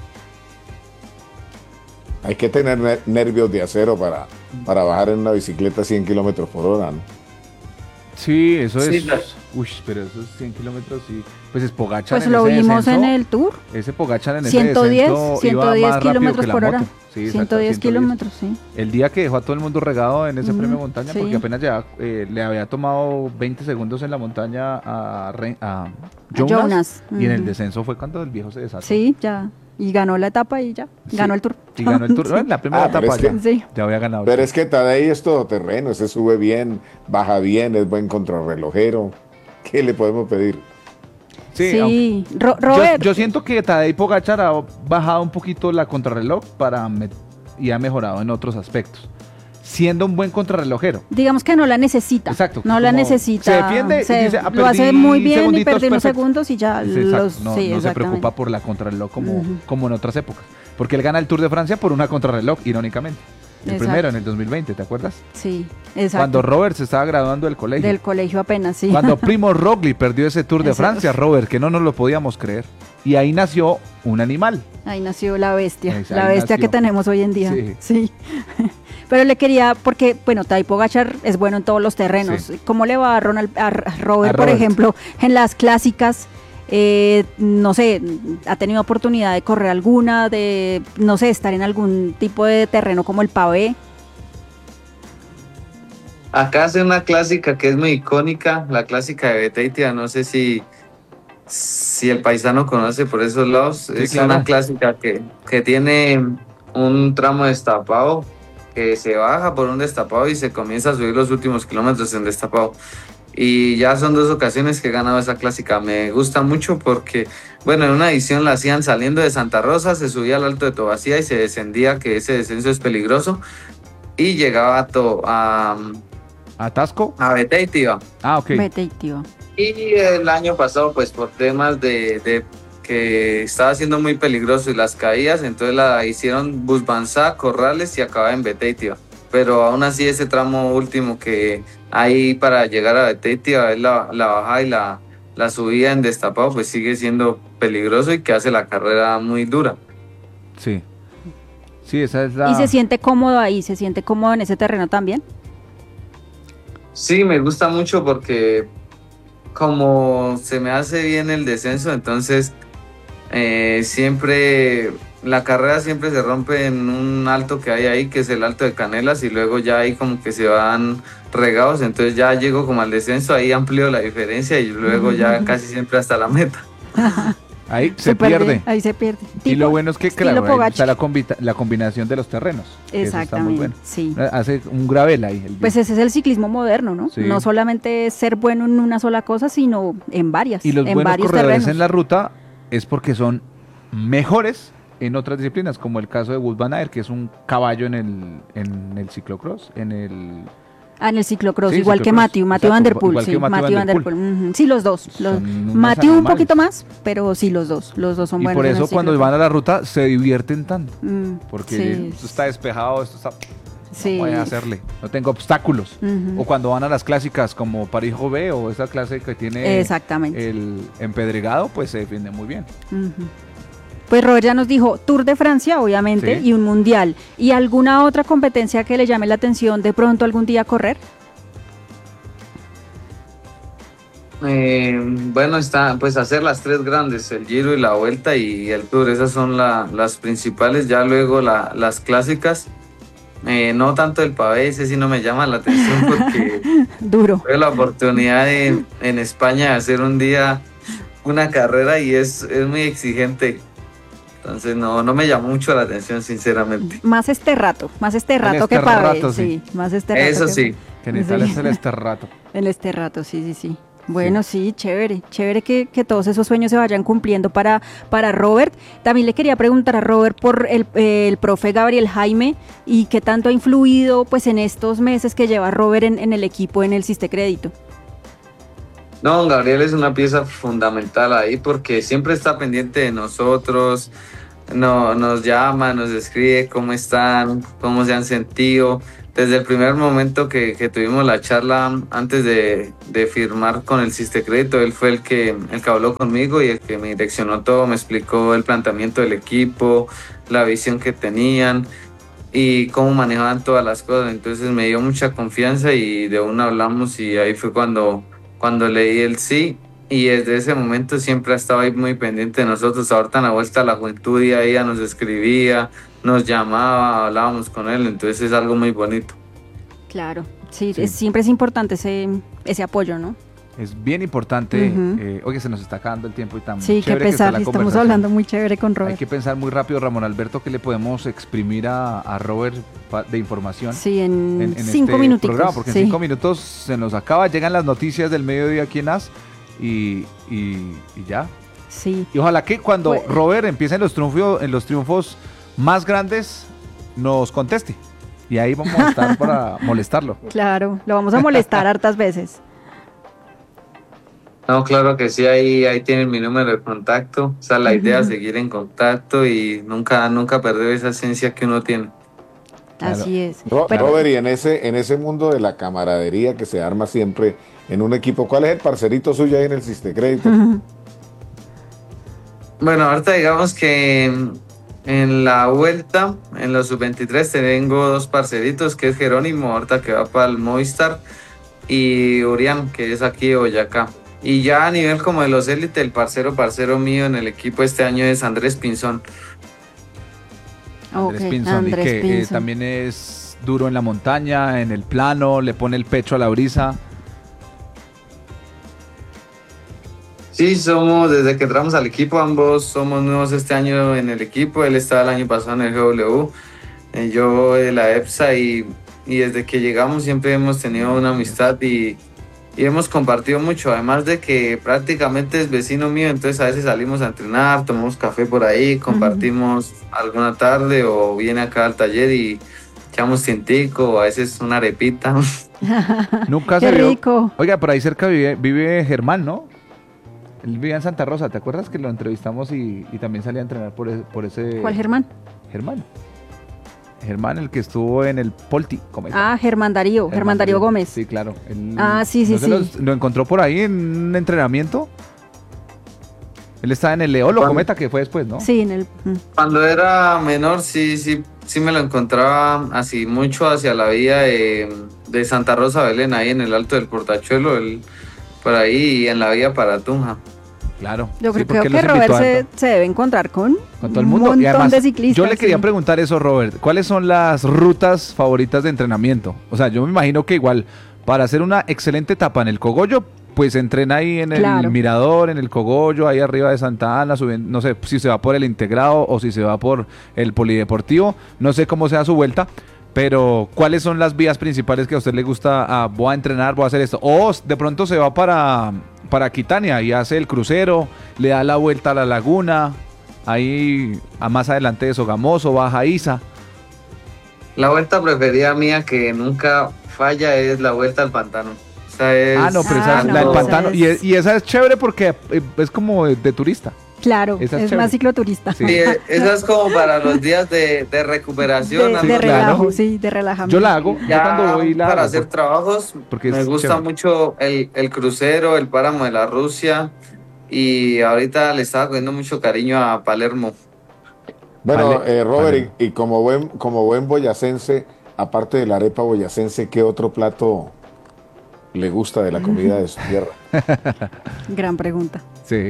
Hay que tener nervios de acero para, para bajar en una bicicleta cien kilómetros por hora, ¿no? Sí, eso Sí, es. la- Uy, pero esos cien kilómetros sí. Pues es Pogacar. Pues en lo ese vimos descenso, en el Tour. Ese Pogacar en ese ciento diez, descenso ciento iba diez más rápido kilómetros que la por hora. moto. Sí, exacto, ciento diez ciento diez. kilómetros, sí. El día que dejó a todo el mundo regado en ese Ujú, premio montaña, sí. porque apenas ya eh, le había tomado veinte segundos en la montaña a, Re- a Jonas, Jonas, y en el ujú. descenso fue cuando el viejo se desató. Sí, ya. Y ganó la etapa y ya. Sí, Ganó el Tour. Y ganó el Tour. Sí. No, en la primera Ah, pero etapa es ya, que- Sí. ya había ganado. el Pero Tour. es que Tadej es todoterreno, se sube bien, baja bien, es buen contrarrelojero. ¿Qué le podemos pedir? Sí, aunque- Sí. Ro- Yo, Robert. yo siento que Tadej Pogacar ha bajado un poquito la contrarreloj para met- y ha mejorado en otros aspectos, siendo un buen contrarrelojero. Digamos que no la necesita. Exacto, No la como necesita. se defiende y dice, ah, lo hace perdí muy bien y segunditos, perdió unos perfecto. segundos y ya Sí, exacto, los. no, sí, no se exactamente. preocupa por la contrarreloj como, Ujú. como en otras épocas. Porque él gana el Tour de Francia por una contrarreloj, irónicamente. El Exacto. primero en el dos mil veinte, ¿te acuerdas? Sí, exacto. Cuando Robert se estaba graduando del colegio. Del colegio apenas, sí. Cuando Primo Roglic perdió ese Tour de Ese- Francia, Robert, que no nos lo podíamos creer. Y ahí nació un animal. Ahí nació la bestia, Ahí- la ahí bestia nació. que tenemos hoy en día. Sí. Sí. Pero le quería, porque, bueno, Tadej Pogacar es bueno en todos los terrenos. Sí. ¿Cómo le va a, Ronald, a R- Robert, A por Robert. ejemplo, en las clásicas? Eh, no sé, ha tenido oportunidad de correr alguna, de, no sé, estar en algún tipo de terreno como el pavé. Acá hace una clásica que es muy icónica, la clásica de Beteitia, no sé si, si el paisano conoce por esos lados. Sí, es claro. una clásica que, que tiene un tramo destapado, que se baja por un destapado y se comienza a subir los últimos kilómetros en destapado. Y ya son dos ocasiones que he ganado esa clásica. Me gusta mucho porque, bueno, en una edición la hacían saliendo de Santa Rosa, se subía al Alto de Tobacía y se descendía, que ese descenso es peligroso, y llegaba a, to, a, ¿Atasco? a Beteitia. Ah, ok. Vete y tío. Y el año pasado, pues por temas de, de que estaba siendo muy peligroso y las caídas, entonces la hicieron Busbanzá, Corrales y acababa en Beteitia. Pero aún así ese tramo último que hay para llegar a Beteitia, es la, la bajada y la, la subida en destapado, pues sigue siendo peligroso y que hace la carrera muy dura. Sí. Sí, esa es la... Y se siente cómodo ahí, se siente cómodo en ese terreno también. Sí, me gusta mucho porque como se me hace bien el descenso, entonces eh, siempre, la carrera siempre se rompe en un alto que hay ahí, que es el Alto de Canelas, y luego ya ahí como que se van regados, entonces ya llego como al descenso, ahí amplío la diferencia y luego ya casi siempre hasta la meta. Ahí se, pierde. Ahí se pierde. Y Tipo lo bueno es que, estilo claro, ahí Pogacar. está la, combita- la combinación de los terrenos. que eso está muy Exactamente, bueno. sí. Hace un gravel ahí. el Pues viejo. ese es el ciclismo moderno, ¿no? Sí. No solamente ser bueno en una sola cosa, sino en varias, Y los en buenos varios corredores terrenos. en la ruta es porque son mejores en otras disciplinas, como el caso de Wout van Aert, que es un caballo en el, en el ciclocross, en el... Ah, en el ciclocross, Sí, igual que ciclocross, Matthew, Matthew exacto, Van Der Poel, igual sí, que Matthew Matthew Van Van Der Der Poel, ujú, sí, los dos. Los, Son unos Matthew un animales. poquito más, pero sí, los dos, los dos son Y buenos. por en el eso cuando ciclocross. van a la ruta se divierten tanto, Mm, porque sí, esto está despejado, esto está... sí. Voy a hacerle, no tengo obstáculos. Ujú. O cuando van a las clásicas como París-Roubaix o esa clase que tiene Exactamente. el empedregado, pues se defiende muy bien. Ujú. Pues Robert ya nos dijo Tour de Francia, obviamente, Sí. y un mundial. ¿Y alguna otra competencia que le llame la atención de pronto algún día correr? Eh, bueno, está pues hacer las tres grandes, el Giro y la Vuelta y el Tour, esas son la- las principales. Ya luego la- las clásicas, eh, no tanto el pavé, ese sí no me llama la atención porque Duro. tuve la oportunidad de, en España de hacer un día una carrera y es, es muy exigente, entonces no, no me llamó mucho la atención sinceramente. Más este rato, más este rato que esterrato, pavé. sí. Sí, más este rato. Eso que- sí. Que necesitan Sí. es el este rato. El este rato, sí, sí, sí. Bueno, sí, sí chévere, chévere que, que todos esos sueños se vayan cumpliendo para, para Robert. También le quería preguntar a Robert por el, el profe Gabriel Jaime y qué tanto ha influido pues en estos meses que lleva Robert en, en el equipo en el Siste Crédito. No, Gabriel es una pieza fundamental ahí porque siempre está pendiente de nosotros, no, nos llama, nos escribe cómo están, cómo se han sentido. Desde el primer momento que, que tuvimos la charla antes de, de firmar con el Siste Crédito, él fue el que, el que habló conmigo y el que me direccionó todo, me explicó el planteamiento del equipo, la visión que tenían y cómo manejaban todas las cosas. Entonces me dio mucha confianza y de una hablamos y ahí fue cuando, cuando leí el sí. Y desde ese momento siempre ha estado ahí muy pendiente de nosotros. Ahorita en la vuelta a la juventud y ella nos escribía, nos llamaba, hablábamos con él, entonces es algo muy bonito. Claro, sí, sí. Es, siempre es importante ese, ese apoyo, ¿no? Es bien importante, uh-huh. eh, oye, se nos está acabando el tiempo y tan sí, chévere qué pesar, que está la estamos hablando muy chévere con Robert. Hay que pensar muy rápido, Ramón Alberto, que le podemos exprimir a, a Robert de información. Sí, en, en, en cinco este minutos. Programa, porque sí. en cinco minutos se nos acaba, llegan las noticias del mediodía aquí en A S y, y, y ya. Sí. Y ojalá que cuando pues, Robert empiece en los triunfos, en los triunfos más grandes, nos conteste. Y ahí vamos a estar para molestarlo. Claro, lo vamos a molestar hartas veces. No, claro que sí, ahí, ahí tienen mi número de contacto. O sea, la uh-huh. idea es seguir en contacto y nunca, nunca perder esa esencia que uno tiene. Claro. Así es. Ro- Pero, Robert, y en ese, en ese mundo de la camaradería que se arma siempre en un equipo, ¿cuál es el parcerito suyo ahí en el Siste Crédito? Uh-huh. Bueno, ahorita digamos que en la vuelta, en los sub veintitrés, tengo dos parceritos, que es Jerónimo, ahorita que va para el Movistar, y Urián, que es aquí de Boyacá. Y ya a nivel como de los élites, el parcero, parcero mío en el equipo este año es Andrés Pinzón. Andrés okay, Pinzón, Andrés y que Pinzón. Eh, también es duro en la montaña, en el plano, le pone el pecho a la brisa. Sí, somos, desde que entramos al equipo, ambos somos nuevos este año en el equipo. Él estaba el año pasado en el G W, eh, yo de la EPSA, y, y desde que llegamos siempre hemos tenido una amistad y, y hemos compartido mucho. Además de que prácticamente es vecino mío, entonces a veces salimos a entrenar, tomamos café por ahí, compartimos uh-huh. alguna tarde o viene acá al taller y echamos tintico, o a veces una arepita. Nunca se vio. Rico. Oiga, por ahí cerca vive, vive Germán, ¿no? Él vivía en Santa Rosa, ¿te acuerdas que lo entrevistamos y, y también salía a entrenar por, ese, por ese... ¿Cuál Germán? Germán. Germán, el que estuvo en el Polti. Cometa. Ah, Germán Darío, Germán, Germán Darío Gómez. Sí, claro. Él, ah, sí, sí, ¿no sí. Lo, lo encontró por ahí en un entrenamiento? Él estaba en el Leolo Cometa, que fue después, ¿no? Sí, en el... Cuando era menor, sí, sí, sí me lo encontraba así mucho hacia la vía de, de Santa Rosa Belén, ahí en el Alto del Portachuelo, el, por ahí, y en la vía para Tunja. Claro. Yo sí, creo que Robert se, se debe encontrar con, con todo el mundo. un montón y además, de ciclistas. Yo le quería sí. preguntar eso, Robert. ¿Cuáles son las rutas favoritas de entrenamiento? O sea, yo me imagino que igual, para hacer una excelente etapa en el Cogollo, pues entrena ahí en el claro. Mirador, en el Cogollo, ahí arriba de Santa Ana, subiendo, no sé si se va por el Integrado o si se va por el Polideportivo, no sé cómo sea su vuelta, pero ¿cuáles son las vías principales que a usted le gusta? Ah, voy a entrenar, voy a hacer esto. O de pronto se va para, para Quitania y hace el crucero, le da la vuelta a la laguna, ahí a más adelante de Sogamoso, baja Isa. La vuelta preferida mía que nunca falla es la vuelta al pantano. Es... Ah, no, pero esa ah, es no, la del pantano. Es... Y, es, y esa es chévere porque es como de, de turista. Claro, esa es, es más cicloturista. Sí, esa es como para los días de, de recuperación. De, de relajo, claro. sí, de relajamiento. Yo la hago. Ya cuando voy la para hago, hacer porque, trabajos, porque me gusta chévere. mucho el, el crucero, el páramo de la Rusia. Y ahorita le estaba cogiendo mucho cariño a Palermo. Bueno, vale, eh, Robert, vale. y, y como buen, como buen boyacense, aparte de la arepa boyacense, ¿qué otro plato le gusta de la comida de su tierra? Gran pregunta. Sí.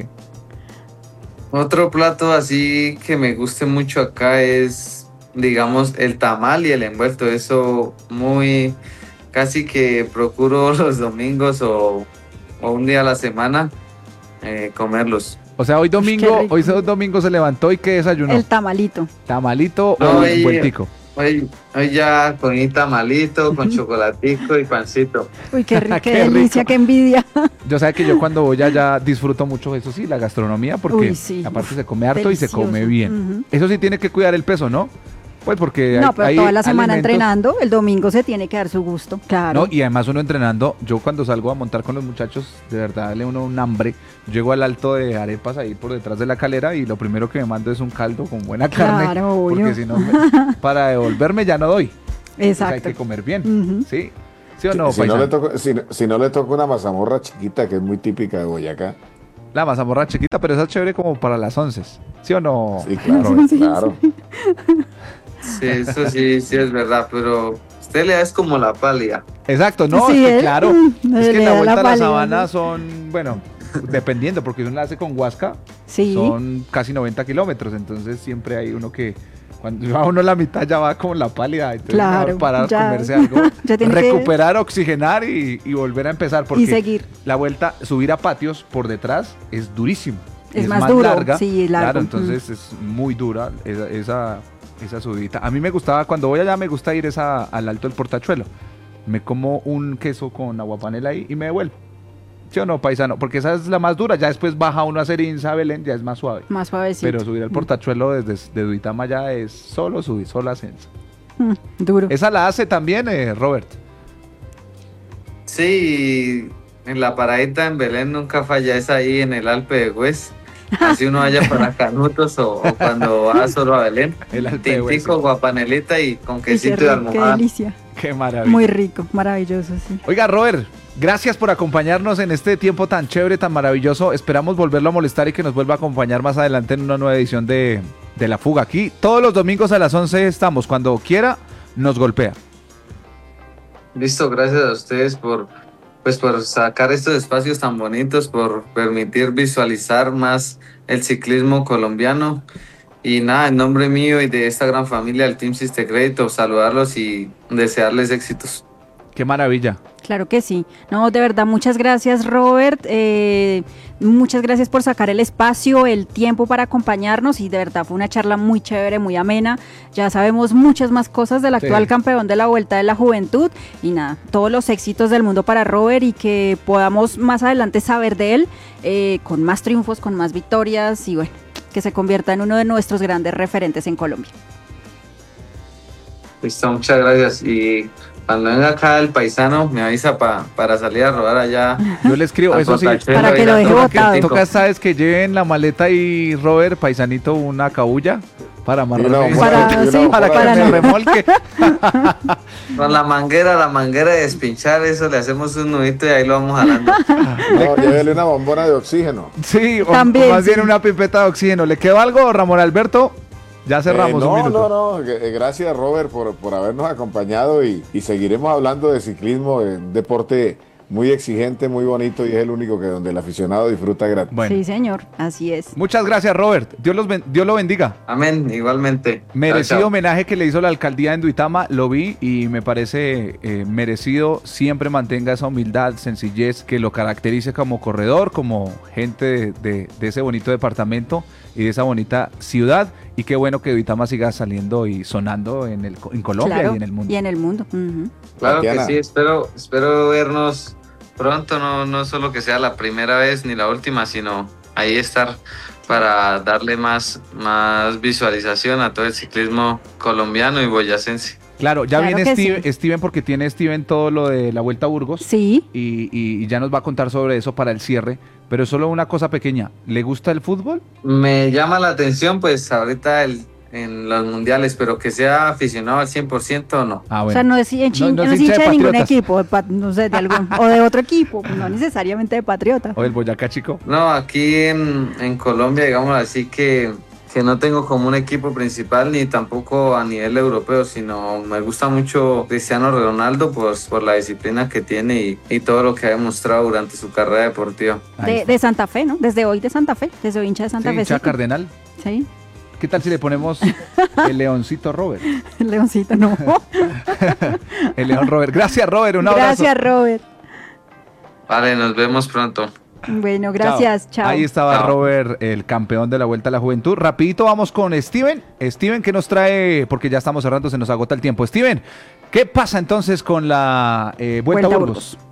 Otro plato así que me guste mucho acá es, digamos, el tamal y el envuelto. Eso muy, casi que procuro los domingos o, o un día a la semana eh, comerlos. O sea, hoy domingo, hoy domingo se levantó y ¿qué desayunó? El tamalito. ¿Tamalito no, o el envueltico? Hoy, hoy ya con tamalito, con chocolatico y pancito. Uy, qué, ri- qué, Qué delicia, rico. qué envidia. Yo sé que yo cuando voy allá disfruto mucho, eso sí, la gastronomía, porque Uy, sí. aparte Uf, se come harto delicioso. y se come bien. Ujú. Eso sí tiene que cuidar el peso, ¿no? Pues porque No, hay, pero hay toda la semana alimentos- entrenando, el domingo se tiene que dar su gusto. Claro. No, y además uno entrenando, yo cuando salgo a montar con los muchachos, de verdad le uno un hambre. Llego al alto de arepas ahí por detrás de la calera y lo primero que me mando es un caldo con buena carne. Claro, obvio. Porque si no, me- para devolverme ya no doy. Entonces hay Exacto. que comer bien, Ujú. ¿sí? ¿Sí o no, si, no paisano? le toca, si, si no le toca una mazamorra chiquita, que es muy típica de Boyacá. La mazamorra chiquita, pero esa es chévere como para las once, ¿sí o no? Sí, claro, Robert? claro. Sí, eso sí, sí es verdad, pero usted le da es como la pálida. Exacto, no, Sí, es que él, claro, mm, es que le en la da la vuelta a la pálida, sabana ¿no? son, bueno, dependiendo, porque uno la hace con Huasca, Sí. son casi noventa kilómetros, entonces siempre hay uno que, cuando va uno la mitad ya va como la pálida, entonces Claro, mejor parar, ya. comerse algo, Ya tiene que- recuperar, oxigenar y, y volver a empezar, porque Y seguir. la vuelta, subir a patios por detrás es durísimo. Es y más duro, larga, sí, largo. claro, entonces es muy dura esa, esa, esa subidita. A mí me gustaba, cuando voy allá me gusta ir esa, al Alto del Portachuelo. Me como un queso con aguapanela ahí y me devuelvo. ¿Sí o no, paisano? Porque esa es la más dura, ya después baja uno a Serinza, Belén, ya es más suave. Más suavecito. Pero subir al Portachuelo desde de Duitama ya es solo subir, solo ascenso. Mm, duro. Esa la hace también, eh, Robert. Sí, en la paradita en Belén nunca falla, es ahí en el Alpe de Güez. Así uno vaya para Canutos o, o cuando va solo a Belén. El Alpe de Güez, Tintico, sí. guapanelita y con Uy, qué, quesito y rico, qué almohada. delicia. Qué maravilla. Muy rico, maravilloso, sí. Oiga, Robert, gracias por acompañarnos en este tiempo tan chévere, tan maravilloso. Esperamos volverlo a molestar y que nos vuelva a acompañar más adelante en una nueva edición de, de La Fuga. Aquí todos los domingos a las once estamos. Cuando quiera, nos golpea. Listo, gracias a ustedes por, pues, por sacar estos espacios tan bonitos, por permitir visualizar más el ciclismo colombiano. Y nada, en nombre mío y de esta gran familia del Team Sistecrédito, saludarlos y desearles éxitos. Qué maravilla. Claro que sí. No, de verdad, muchas gracias, Robert. Eh, muchas gracias por sacar el espacio, el tiempo para acompañarnos y de verdad fue una charla muy chévere, muy amena. Ya sabemos muchas más cosas del actual Sí. campeón de la Vuelta de la Juventud y nada, todos los éxitos del mundo para Robert y que podamos más adelante saber de él eh, con más triunfos, con más victorias y bueno, que se convierta en uno de nuestros grandes referentes en Colombia. Listo, muchas gracias. Y cuando venga acá el paisano, me avisa pa, para salir a rodar allá. Yo le escribo, a eso sí. Portachuelo Para que y lo la deje Torre botado. Tintico. Toca, sabes, que lleven la maleta y Robert, paisanito, una cabulla para amarrarme. una Para- bombona- y una sí, para bombona que de- me remolque. Con la manguera, la manguera de despinchar, eso le hacemos un nudito y ahí lo vamos jalando. No, llévele una bombona de oxígeno. Sí, o, También, o más bien sí. una pipeta de oxígeno. ¿Le quedó algo, Ramón Alberto? Ya cerramos Eh, no, un minuto. no, no, que- eh, gracias Robert por, por habernos acompañado y, y seguiremos hablando de ciclismo, eh, un deporte muy exigente, muy bonito y es el único que donde el aficionado disfruta gratis. Bueno, Sí, señor, así es. muchas gracias, Robert. Dios, los ben- Dios lo bendiga. Amén, igualmente. Merecido Chao, chao. homenaje que le hizo la alcaldía en Duitama, lo vi y me parece eh, merecido. Siempre mantenga esa humildad, sencillez que lo caracterice como corredor, como gente de, de- de ese bonito departamento y de esa bonita ciudad. Y qué bueno que Duitama siga saliendo y sonando en, el, en Colombia Claro, y en el mundo. Y en el mundo. Ujú. Claro que Tatiana. sí, espero, espero vernos pronto, no, no solo que sea la primera vez ni la última, sino ahí estar para darle más, más visualización a todo el ciclismo colombiano y boyacense. Claro, ya Claro viene que Steven, sí. Steven porque tiene Steven todo lo de la Vuelta a Burgos. Sí, Y, y- y ya nos va a contar sobre eso para el cierre. Pero solo una cosa pequeña. ¿Le gusta el fútbol? Me llama la atención, pues ahorita el, en los mundiales, pero que sea aficionado al cien por ciento no. Ah, o sea, no es, hincha- No- no no es es hincha hincha de de ningún Patriotas. equipo, de pa- no sé, de algún, o de otro equipo, no necesariamente de Patriota. O el Boyacá Chico. No, aquí en, en Colombia, digamos así que, que no tengo como un equipo principal ni tampoco a nivel europeo, sino me gusta mucho Cristiano Ronaldo pues, por la disciplina que tiene y, y todo lo que ha demostrado durante su carrera deportiva. Ahí De, está. de Santa Fe, ¿no? Desde hoy de Santa Fe, desde hoy hincha de Santa Sí, Fe. hincha cardenal. Sí, ¿Qué tal si le ponemos el leoncito Robert? el leoncito, no. El león Robert. Gracias, Robert. Un abrazo. Gracias, Robert. Vale, nos vemos pronto. Bueno, gracias, chao. chao. Ahí estaba chao. Robert, el campeón de la Vuelta a la Juventud. Rapidito vamos con Steven. Steven, ¿qué nos trae? Porque ya estamos cerrando, se nos agota el tiempo. Steven, ¿qué pasa entonces con la eh, Vuelta, Vuelta a Burgos? Burgos?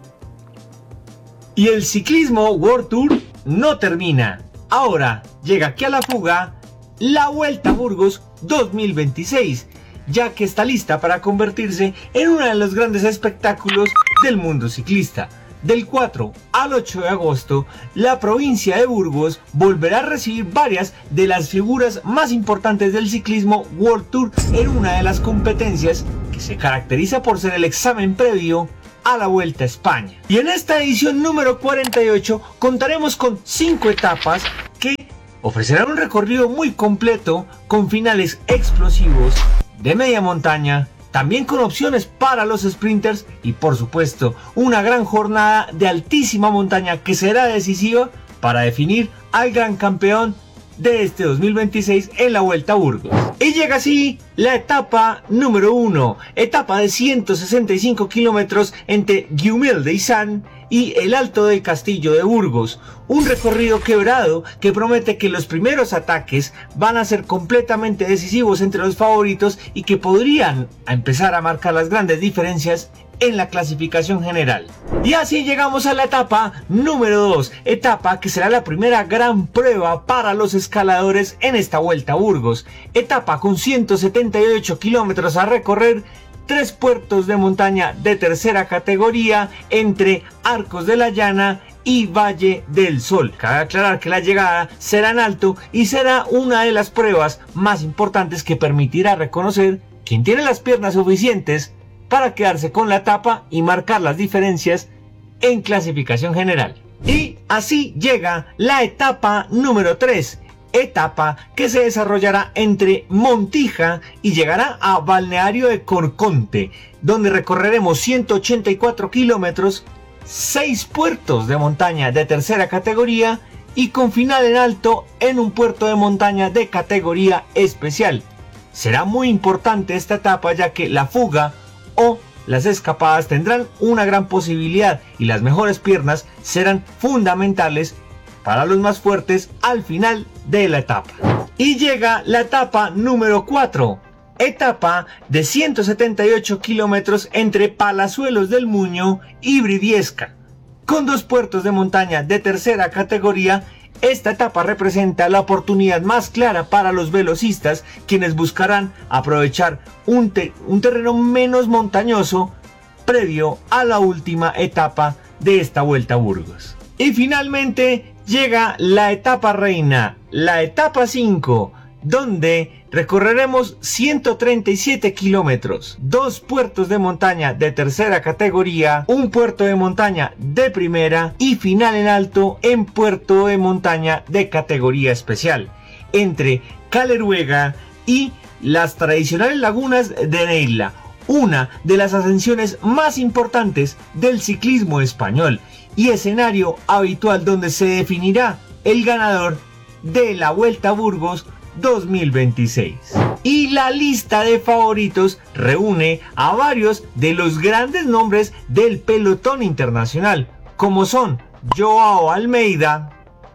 Y el ciclismo World Tour no termina. Ahora llega aquí a la fuga la Vuelta a Burgos dos mil veintiséis, ya que está lista para convertirse en uno de los grandes espectáculos del mundo ciclista. Del cuatro al ocho de agosto, la provincia de Burgos volverá a recibir varias de las figuras más importantes del ciclismo World Tour en una de las competencias que se caracteriza por ser el examen previo a la Vuelta a España. Y en esta edición número cuarenta y ocho contaremos con cinco etapas que ofrecerán un recorrido muy completo con finales explosivos de media montaña, también con opciones para los sprinters y por supuesto una gran jornada de altísima montaña que será decisiva para definir al gran campeón de este dos mil veintiséis en la Vuelta a Burgos. Y llega así la etapa número uno, etapa de ciento sesenta y cinco kilómetros entre Güimel de Izán y el Alto del Castillo de Burgos, un recorrido quebrado que promete que los primeros ataques van a ser completamente decisivos entre los favoritos y que podrían empezar a marcar las grandes diferencias en la clasificación general. Y así llegamos a la etapa número dos, etapa que será la primera gran prueba para los escaladores en esta Vuelta a Burgos, etapa con ciento setenta y ocho kilómetros a recorrer, tres puertos de montaña de tercera categoría entre Arcos de la Llana y Valle del Sol. Cabe aclarar que la llegada será en alto y será una de las pruebas más importantes que permitirá reconocer quién tiene las piernas suficientes para quedarse con la etapa y marcar las diferencias en clasificación general. Y así llega la etapa número tres, etapa que se desarrollará entre Montija y llegará a Balneario de Corconte, donde recorreremos ciento ochenta y cuatro kilómetros, seis puertos de montaña de tercera categoría y con final en alto en un puerto de montaña de categoría especial. Será muy importante esta etapa ya que la fuga o las escapadas tendrán una gran posibilidad y las mejores piernas serán fundamentales para los más fuertes al final de la etapa. Y llega la etapa número cuatro, etapa de ciento setenta y ocho kilómetros entre Palazuelos del Muño y Briviesca. Con dos puertos de montaña de tercera categoría, esta etapa representa la oportunidad más clara para los velocistas, quienes buscarán aprovechar un, te un terreno menos montañoso previo a la última etapa de esta Vuelta a Burgos. Y finalmente llega la etapa reina, la etapa cinco, donde recorreremos ciento treinta y siete kilómetros, dos puertos de montaña de tercera categoría, un puerto de montaña de primera y final en alto en puerto de montaña de categoría especial, entre Caleruega y las tradicionales lagunas de Neila, una de las ascensiones más importantes del ciclismo español y escenario habitual donde se definirá el ganador de la Vuelta a Burgos dos mil veintiséis. Y la lista de favoritos reúne a varios de los grandes nombres del pelotón internacional, como son Joao Almeida,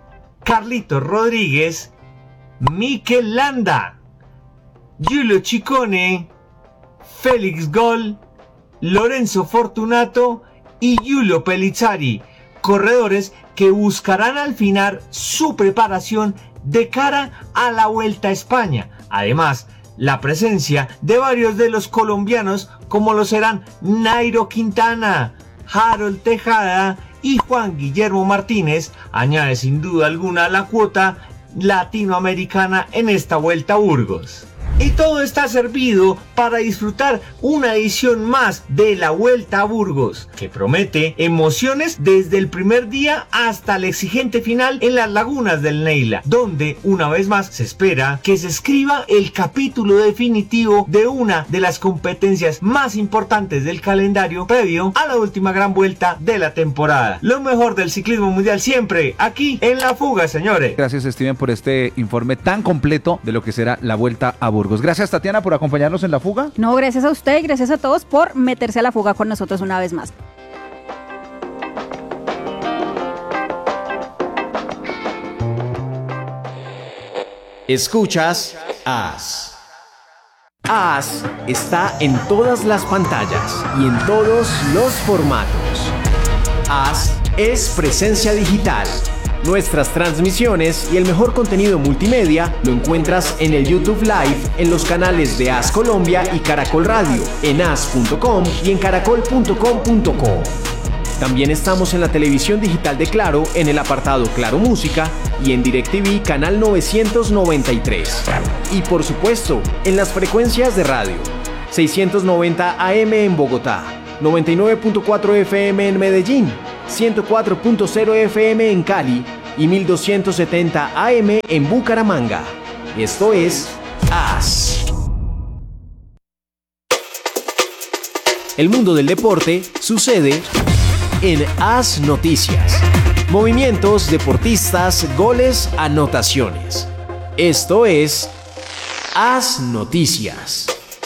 Carlitos Rodríguez, Mikel Landa, Giulio Ciccone, Félix Gol, Lorenzo Fortunato y Giulio Pellizzari, corredores que buscarán al final su preparación de cara a la Vuelta a España. Además, la presencia de varios de los colombianos como lo serán Nairo Quintana, Harold Tejada y Juan Guillermo Martínez añade sin duda alguna la cuota latinoamericana en esta Vuelta a Burgos. Y todo está servido para disfrutar una edición más de la Vuelta a Burgos, que promete emociones desde el primer día hasta el exigente final en las lagunas del Neila, donde una vez más se espera que se escriba el capítulo definitivo de una de las competencias más importantes del calendario previo a la última gran vuelta de la temporada. Lo mejor del ciclismo mundial siempre aquí en La Fuga, señores. Gracias, Steven, por este informe tan completo de lo que será la Vuelta a Burgos. Gracias, Tatiana, por acompañarnos en La Fuga. No, gracias a usted y gracias a todos por meterse a La Fuga con nosotros una vez más. Escuchas As. As está en todas las pantallas y en todos los formatos. As es presencia digital. Nuestras transmisiones y el mejor contenido multimedia lo encuentras en el YouTube Live, en los canales de As Colombia y Caracol Radio, en as punto com y en caracol punto com punto co. También estamos en la televisión digital de Claro, en el apartado Claro Música y en DirecTV canal novecientos noventa y tres. Y por supuesto, en las frecuencias de radio, seiscientos noventa A M en Bogotá, noventa y nueve punto cuatro F M en Medellín, ciento cuatro punto cero F M en Cali y mil doscientos setenta A M en Bucaramanga. Esto es As. El mundo del deporte sucede en As Noticias. Movimientos, deportistas, goles, anotaciones. Esto es As Noticias.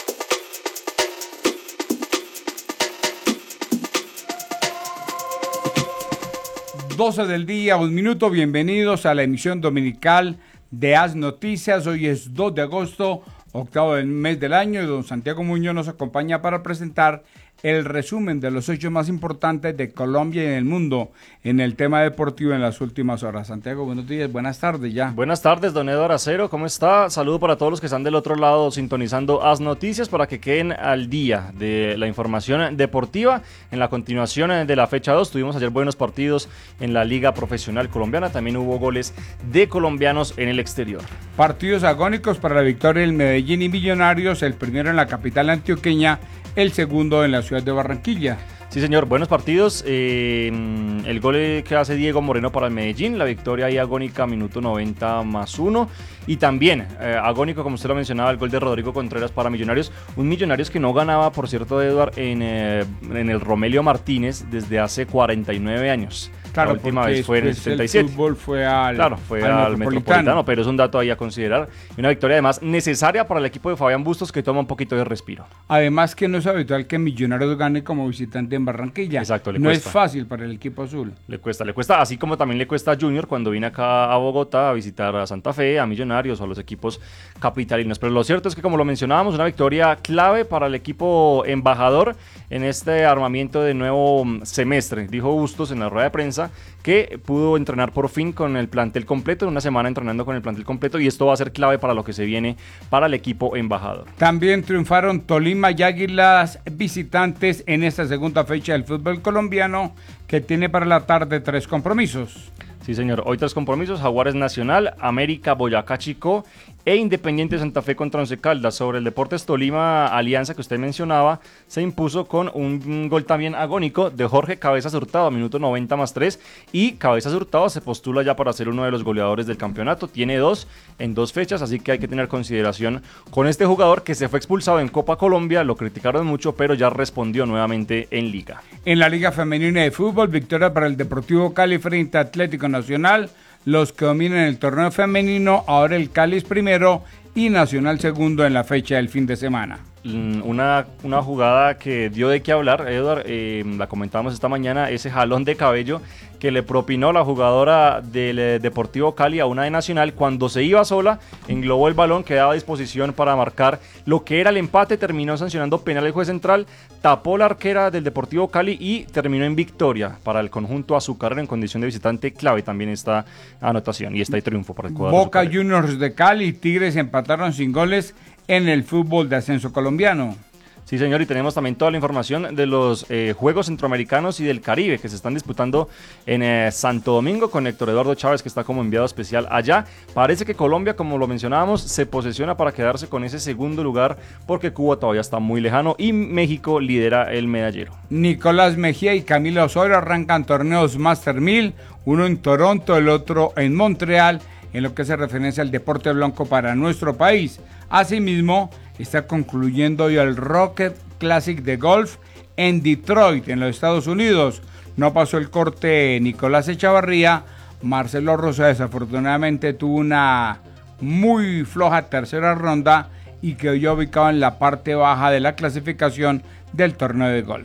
doce del día, un minuto, bienvenidos a la emisión dominical de As Noticias. Hoy es dos de agosto, octavo del mes del año, y don Santiago Muñoz nos acompaña para presentar el resumen de los hechos más importantes de Colombia y en el mundo en el tema deportivo en las últimas horas. Santiago, buenos días, buenas tardes ya. Buenas tardes, don Eduardo Acero, ¿cómo está? Saludo para todos los que están del otro lado sintonizando As Noticias para que queden al día de la información deportiva. En la continuación de la fecha dos tuvimos ayer buenos partidos en la Liga Profesional Colombiana, también hubo goles de colombianos en el exterior. Partidos agónicos para la victoria del Medellín y Millonarios, el primero en la capital antioqueña, el segundo en la ciudad de Barranquilla. Sí, señor, buenos partidos. Eh, el gol que hace Diego Moreno para el Medellín, la victoria ahí agónica, minuto noventa más uno. Y también eh, agónico, como usted lo mencionaba, el gol de Rodrigo Contreras para Millonarios. Un Millonarios que no ganaba, por cierto, Eduard, en, eh, en el Romelio Martínez desde hace cuarenta y nueve años. Claro, la última vez fue en el setenta y siete. El fútbol fue al, claro, fue al, al metropolitano. metropolitano, pero es un dato ahí a considerar. Y una victoria además necesaria para el equipo de Fabián Bustos, que toma un poquito de respiro. Además que no es habitual que Millonarios gane como visitante en Barranquilla. Exacto, le no cuesta. es fácil para el equipo azul. Le cuesta, le cuesta, así como también le cuesta a Junior cuando viene acá a Bogotá a visitar a Santa Fe, a Millonarios o a los equipos capitalinos. Pero lo cierto es que, como lo mencionábamos, una victoria clave para el equipo embajador en este armamiento de nuevo semestre. Dijo Bustos en la rueda de prensa que pudo entrenar por fin con el plantel completo, una semana entrenando con el plantel completo, y esto va a ser clave para lo que se viene para el equipo embajador. También triunfaron Tolima y Águilas visitantes en esta segunda fecha del fútbol colombiano, que tiene para la tarde tres compromisos. Sí, señor. Hoy tres compromisos: Jaguares Nacional, América Boyacá Chicó e Independiente Santa Fe contra Once Caldas. Sobre el Deportes Tolima, Alianza, que usted mencionaba, se impuso con un gol también agónico de Jorge Cabezas Hurtado a minuto noventa más tres, y Cabezas Hurtado se postula ya para ser uno de los goleadores del campeonato. Tiene dos en dos fechas, así que hay que tener consideración con este jugador que se fue expulsado en Copa Colombia. Lo criticaron mucho, pero ya respondió nuevamente en Liga. En la Liga Femenina de Fútbol, victoria para el Deportivo Cali frente a Atlético Nacional, los que dominan el torneo femenino. Ahora el Cali es primero y Nacional segundo en la fecha del fin de semana. Una, una jugada que dio de qué hablar, Eduard, eh, la comentábamos esta mañana, ese jalón de cabello que le propinó la jugadora del eh, Deportivo Cali a una de Nacional cuando se iba sola, englobó el balón, quedaba a disposición para marcar lo que era el empate, terminó sancionando penal el juez central, tapó la arquera del Deportivo Cali y terminó en victoria para el conjunto azucarero en condición de visitante. Clave también esta anotación y este triunfo para el cuadro Boca azucarero. Juniors de Cali y Tigres empataron sin goles en el fútbol de ascenso colombiano. Sí, señor, y tenemos también toda la información de los eh, Juegos Centroamericanos y del Caribe que se están disputando en eh, Santo Domingo con Héctor Eduardo Chávez, que está como enviado especial allá. Parece que Colombia, como lo mencionábamos, se posesiona para quedarse con ese segundo lugar porque Cuba todavía está muy lejano y México lidera el medallero. Nicolás Mejía y Camila Osorio arrancan torneos Master mil, uno en Toronto, el otro en Montreal, en lo que se referencia al deporte blanco para nuestro país. Asimismo, está concluyendo hoy el Rocket Classic de golf en Detroit, en los Estados Unidos. No pasó el corte Nicolás Echavarría. Marcelo Rosa desafortunadamente tuvo una muy floja tercera ronda y quedó ya ubicado en la parte baja de la clasificación del torneo de golf.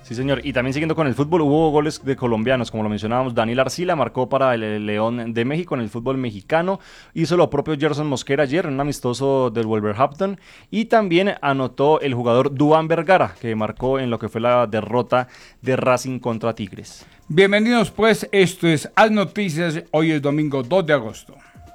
Sí, señor. Y también siguiendo con el fútbol, hubo goles de colombianos, como lo mencionábamos. Daniel Arcila marcó para el León de México en el fútbol mexicano. Hizo lo propio Gerson Mosquera ayer en un amistoso del Wolverhampton. Y también anotó el jugador Duván Vergara, que marcó en lo que fue la derrota de Racing contra Tigres. Bienvenidos pues, esto es Haz Noticias. Hoy es domingo dos de agosto.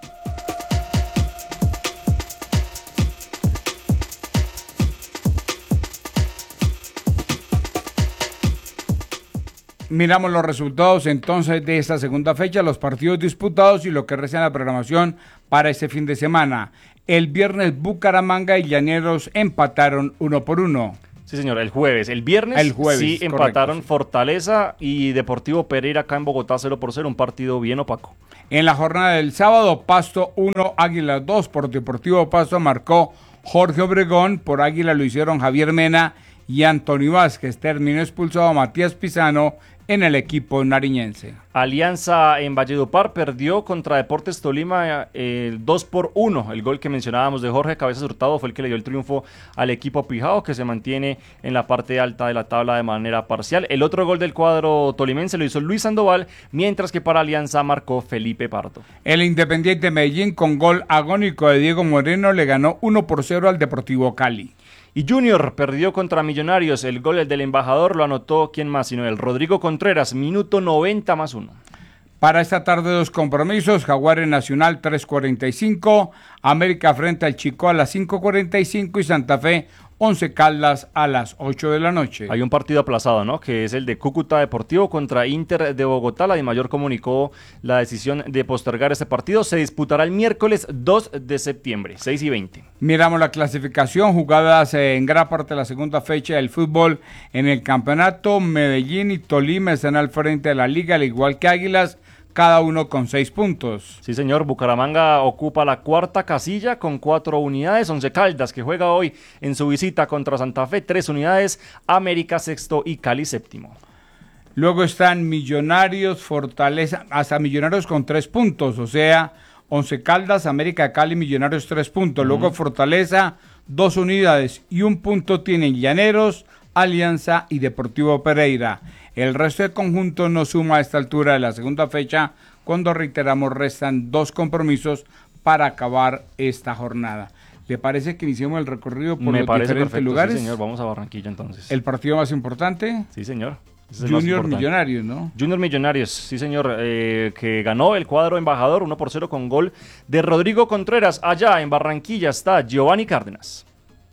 Miramos los resultados entonces de esta segunda fecha, los partidos disputados y lo que resta en la programación para este fin de semana. El viernes Bucaramanga y Llaneros empataron uno por uno. Sí, señor, el jueves. El viernes el jueves, sí empataron correcto. Fortaleza y Deportivo Pereira acá en Bogotá cero por cero, un partido bien opaco. En la jornada del sábado, Pasto uno, Águila dos, por Deportivo Pasto marcó Jorge Obregón, por Águila lo hicieron Javier Mena y Antonio Vázquez. Terminó expulsado Matías Pisano en el equipo nariñense. Alianza en Valledupar perdió contra Deportes Tolima eh, dos por uno. El gol que mencionábamos de Jorge Cabezas Hurtado fue el que le dio el triunfo al equipo Pijao, que se mantiene en la parte alta de la tabla de manera parcial. El otro gol del cuadro tolimense lo hizo Luis Sandoval, mientras que para Alianza marcó Felipe Pardo. El Independiente Medellín, con gol agónico de Diego Moreno, le ganó uno por cero al Deportivo Cali. Y Junior perdió contra Millonarios. El gol del embajador lo anotó, ¿quién más sino el Rodrigo Contreras, minuto noventa más uno. Para esta tarde dos compromisos, Jaguares Nacional tres cuarenta y cinco, América frente al Chico a las cinco cuarenta y cinco y Santa Fe Once Caldas a las ocho de la noche. Hay un partido aplazado, ¿no? Que es el de Cúcuta Deportivo contra Inter de Bogotá. La DIMAYOR comunicó la decisión de postergar este partido. Se disputará el miércoles dos de septiembre, seis y veinte. Miramos la clasificación, jugadas en gran parte de la segunda fecha del fútbol en el campeonato. Medellín y Tolima están al frente de la liga, al igual que Águilas, cada uno con seis puntos. Sí, señor. Bucaramanga ocupa la cuarta casilla con cuatro unidades. Once Caldas, que juega hoy en su visita contra Santa Fe, tres unidades. América sexto y Cali séptimo. Luego están Millonarios, Fortaleza, hasta Millonarios con tres puntos, o sea, Once Caldas, América, Cali, Millonarios tres puntos. Uh-huh. Luego Fortaleza, dos unidades y un punto tienen Llaneros, Alianza y Deportivo Pereira. El resto del conjunto no suma a esta altura de la segunda fecha, cuando reiteramos restan dos compromisos para acabar esta jornada. ¿Le parece que iniciemos el recorrido por Me los parece diferentes perfecto, lugares? Sí, señor, vamos a Barranquilla entonces. ¿El partido más importante? Sí, señor. Junior Millonarios, ¿no? Junior Millonarios, sí señor, eh, que ganó el cuadro embajador uno por cero con gol de Rodrigo Contreras. Allá en Barranquilla está Giovanni Cárdenas.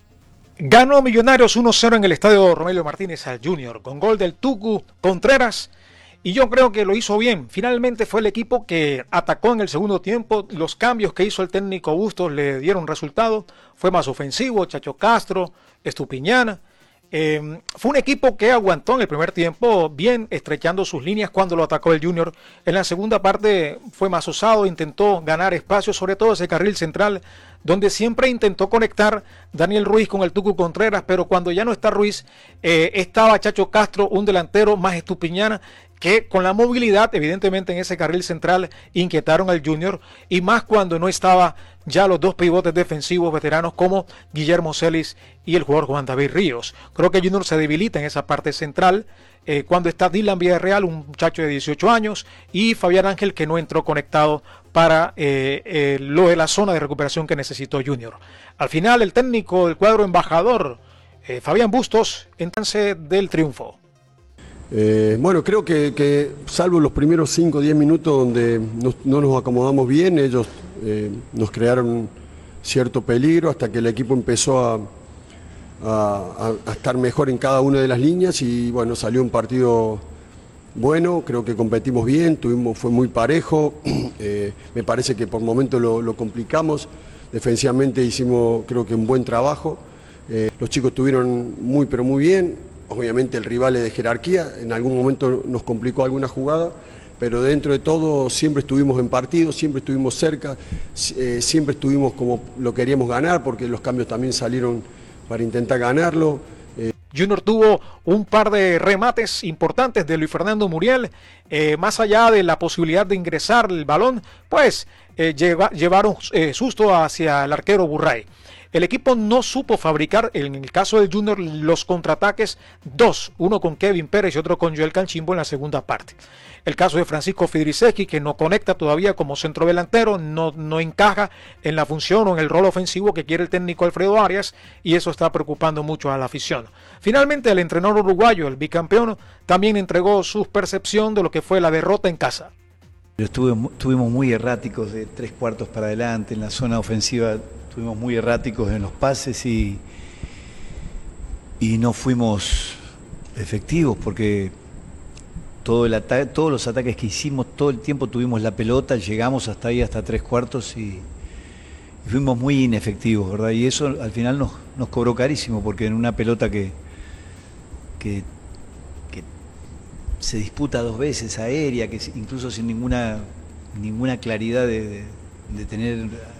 Ganó Millonarios uno cero en el estadio Romelio Martínez al Junior, con gol del Tucu Contreras, y yo creo que lo hizo bien. Finalmente fue el equipo que atacó en el segundo tiempo. Los cambios que hizo el técnico Bustos le dieron resultado. Fue más ofensivo, Chacho Castro, Estupiñán. Eh, fue un equipo que aguantó en el primer tiempo, bien estrechando sus líneas cuando lo atacó el Junior. En la segunda parte fue más osado, intentó ganar espacio, sobre todo ese carril central, donde siempre intentó conectar Daniel Ruiz con el Tucu Contreras, pero cuando ya no está Ruiz, eh, estaba Chacho Castro, un delantero más Estupiñán, que con la movilidad, evidentemente en ese carril central, inquietaron al Junior, y más cuando no estaba ya los dos pivotes defensivos veteranos como Guillermo Celis y el jugador Juan David Ríos. Creo que el Junior se debilita en esa parte central, eh, cuando está Dylan Villarreal, un muchacho de dieciocho años, y Fabián Ángel, que no entró conectado para eh, eh, lo de la zona de recuperación que necesitó Junior. Al final, el técnico del cuadro embajador, eh, Fabián Bustos, entonces del triunfo. Eh, bueno, creo que, que salvo los primeros cinco o diez minutos donde no, no nos acomodamos bien, ellos eh, nos crearon cierto peligro hasta que el equipo empezó a, a, a estar mejor en cada una de las líneas y bueno, salió un partido bueno, creo que competimos bien, tuvimos, fue muy parejo, eh, me parece que por momentos lo, lo complicamos, defensivamente hicimos creo que un buen trabajo, eh, los chicos estuvieron muy pero muy bien. Obviamente el rival es de jerarquía, en algún momento nos complicó alguna jugada, pero dentro de todo siempre estuvimos en partido, siempre estuvimos cerca, eh, siempre estuvimos como lo queríamos ganar, porque los cambios también salieron para intentar ganarlo. Eh. Junior tuvo un par de remates importantes de Luis Fernando Muriel, eh, más allá de la posibilidad de ingresar el balón, pues eh, lleva, llevaron eh, susto hacia el arquero Burray. El equipo no supo fabricar, en el caso del Junior, los contraataques, dos, uno con Kevin Pérez y otro con Joel Canchimbo en la segunda parte. El caso de Francisco Fidrisewski, que no conecta todavía como centrodelantero, no, no encaja en la función o en el rol ofensivo que quiere el técnico Alfredo Arias, y eso está preocupando mucho a la afición. Finalmente, el entrenador uruguayo, el bicampeón, también entregó su percepción de lo que fue la derrota en casa. Estuve, estuvimos muy erráticos de tres cuartos para adelante, en la zona ofensiva estuvimos muy erráticos en los pases y, y no fuimos efectivos porque todo el ata- todos los ataques que hicimos, todo el tiempo tuvimos la pelota, llegamos hasta ahí, hasta tres cuartos y, y fuimos muy inefectivos, ¿verdad? Y eso al final nos, nos cobró carísimo porque en una pelota que, que se disputa dos veces aérea, que incluso sin ninguna ninguna claridad de, de, de tener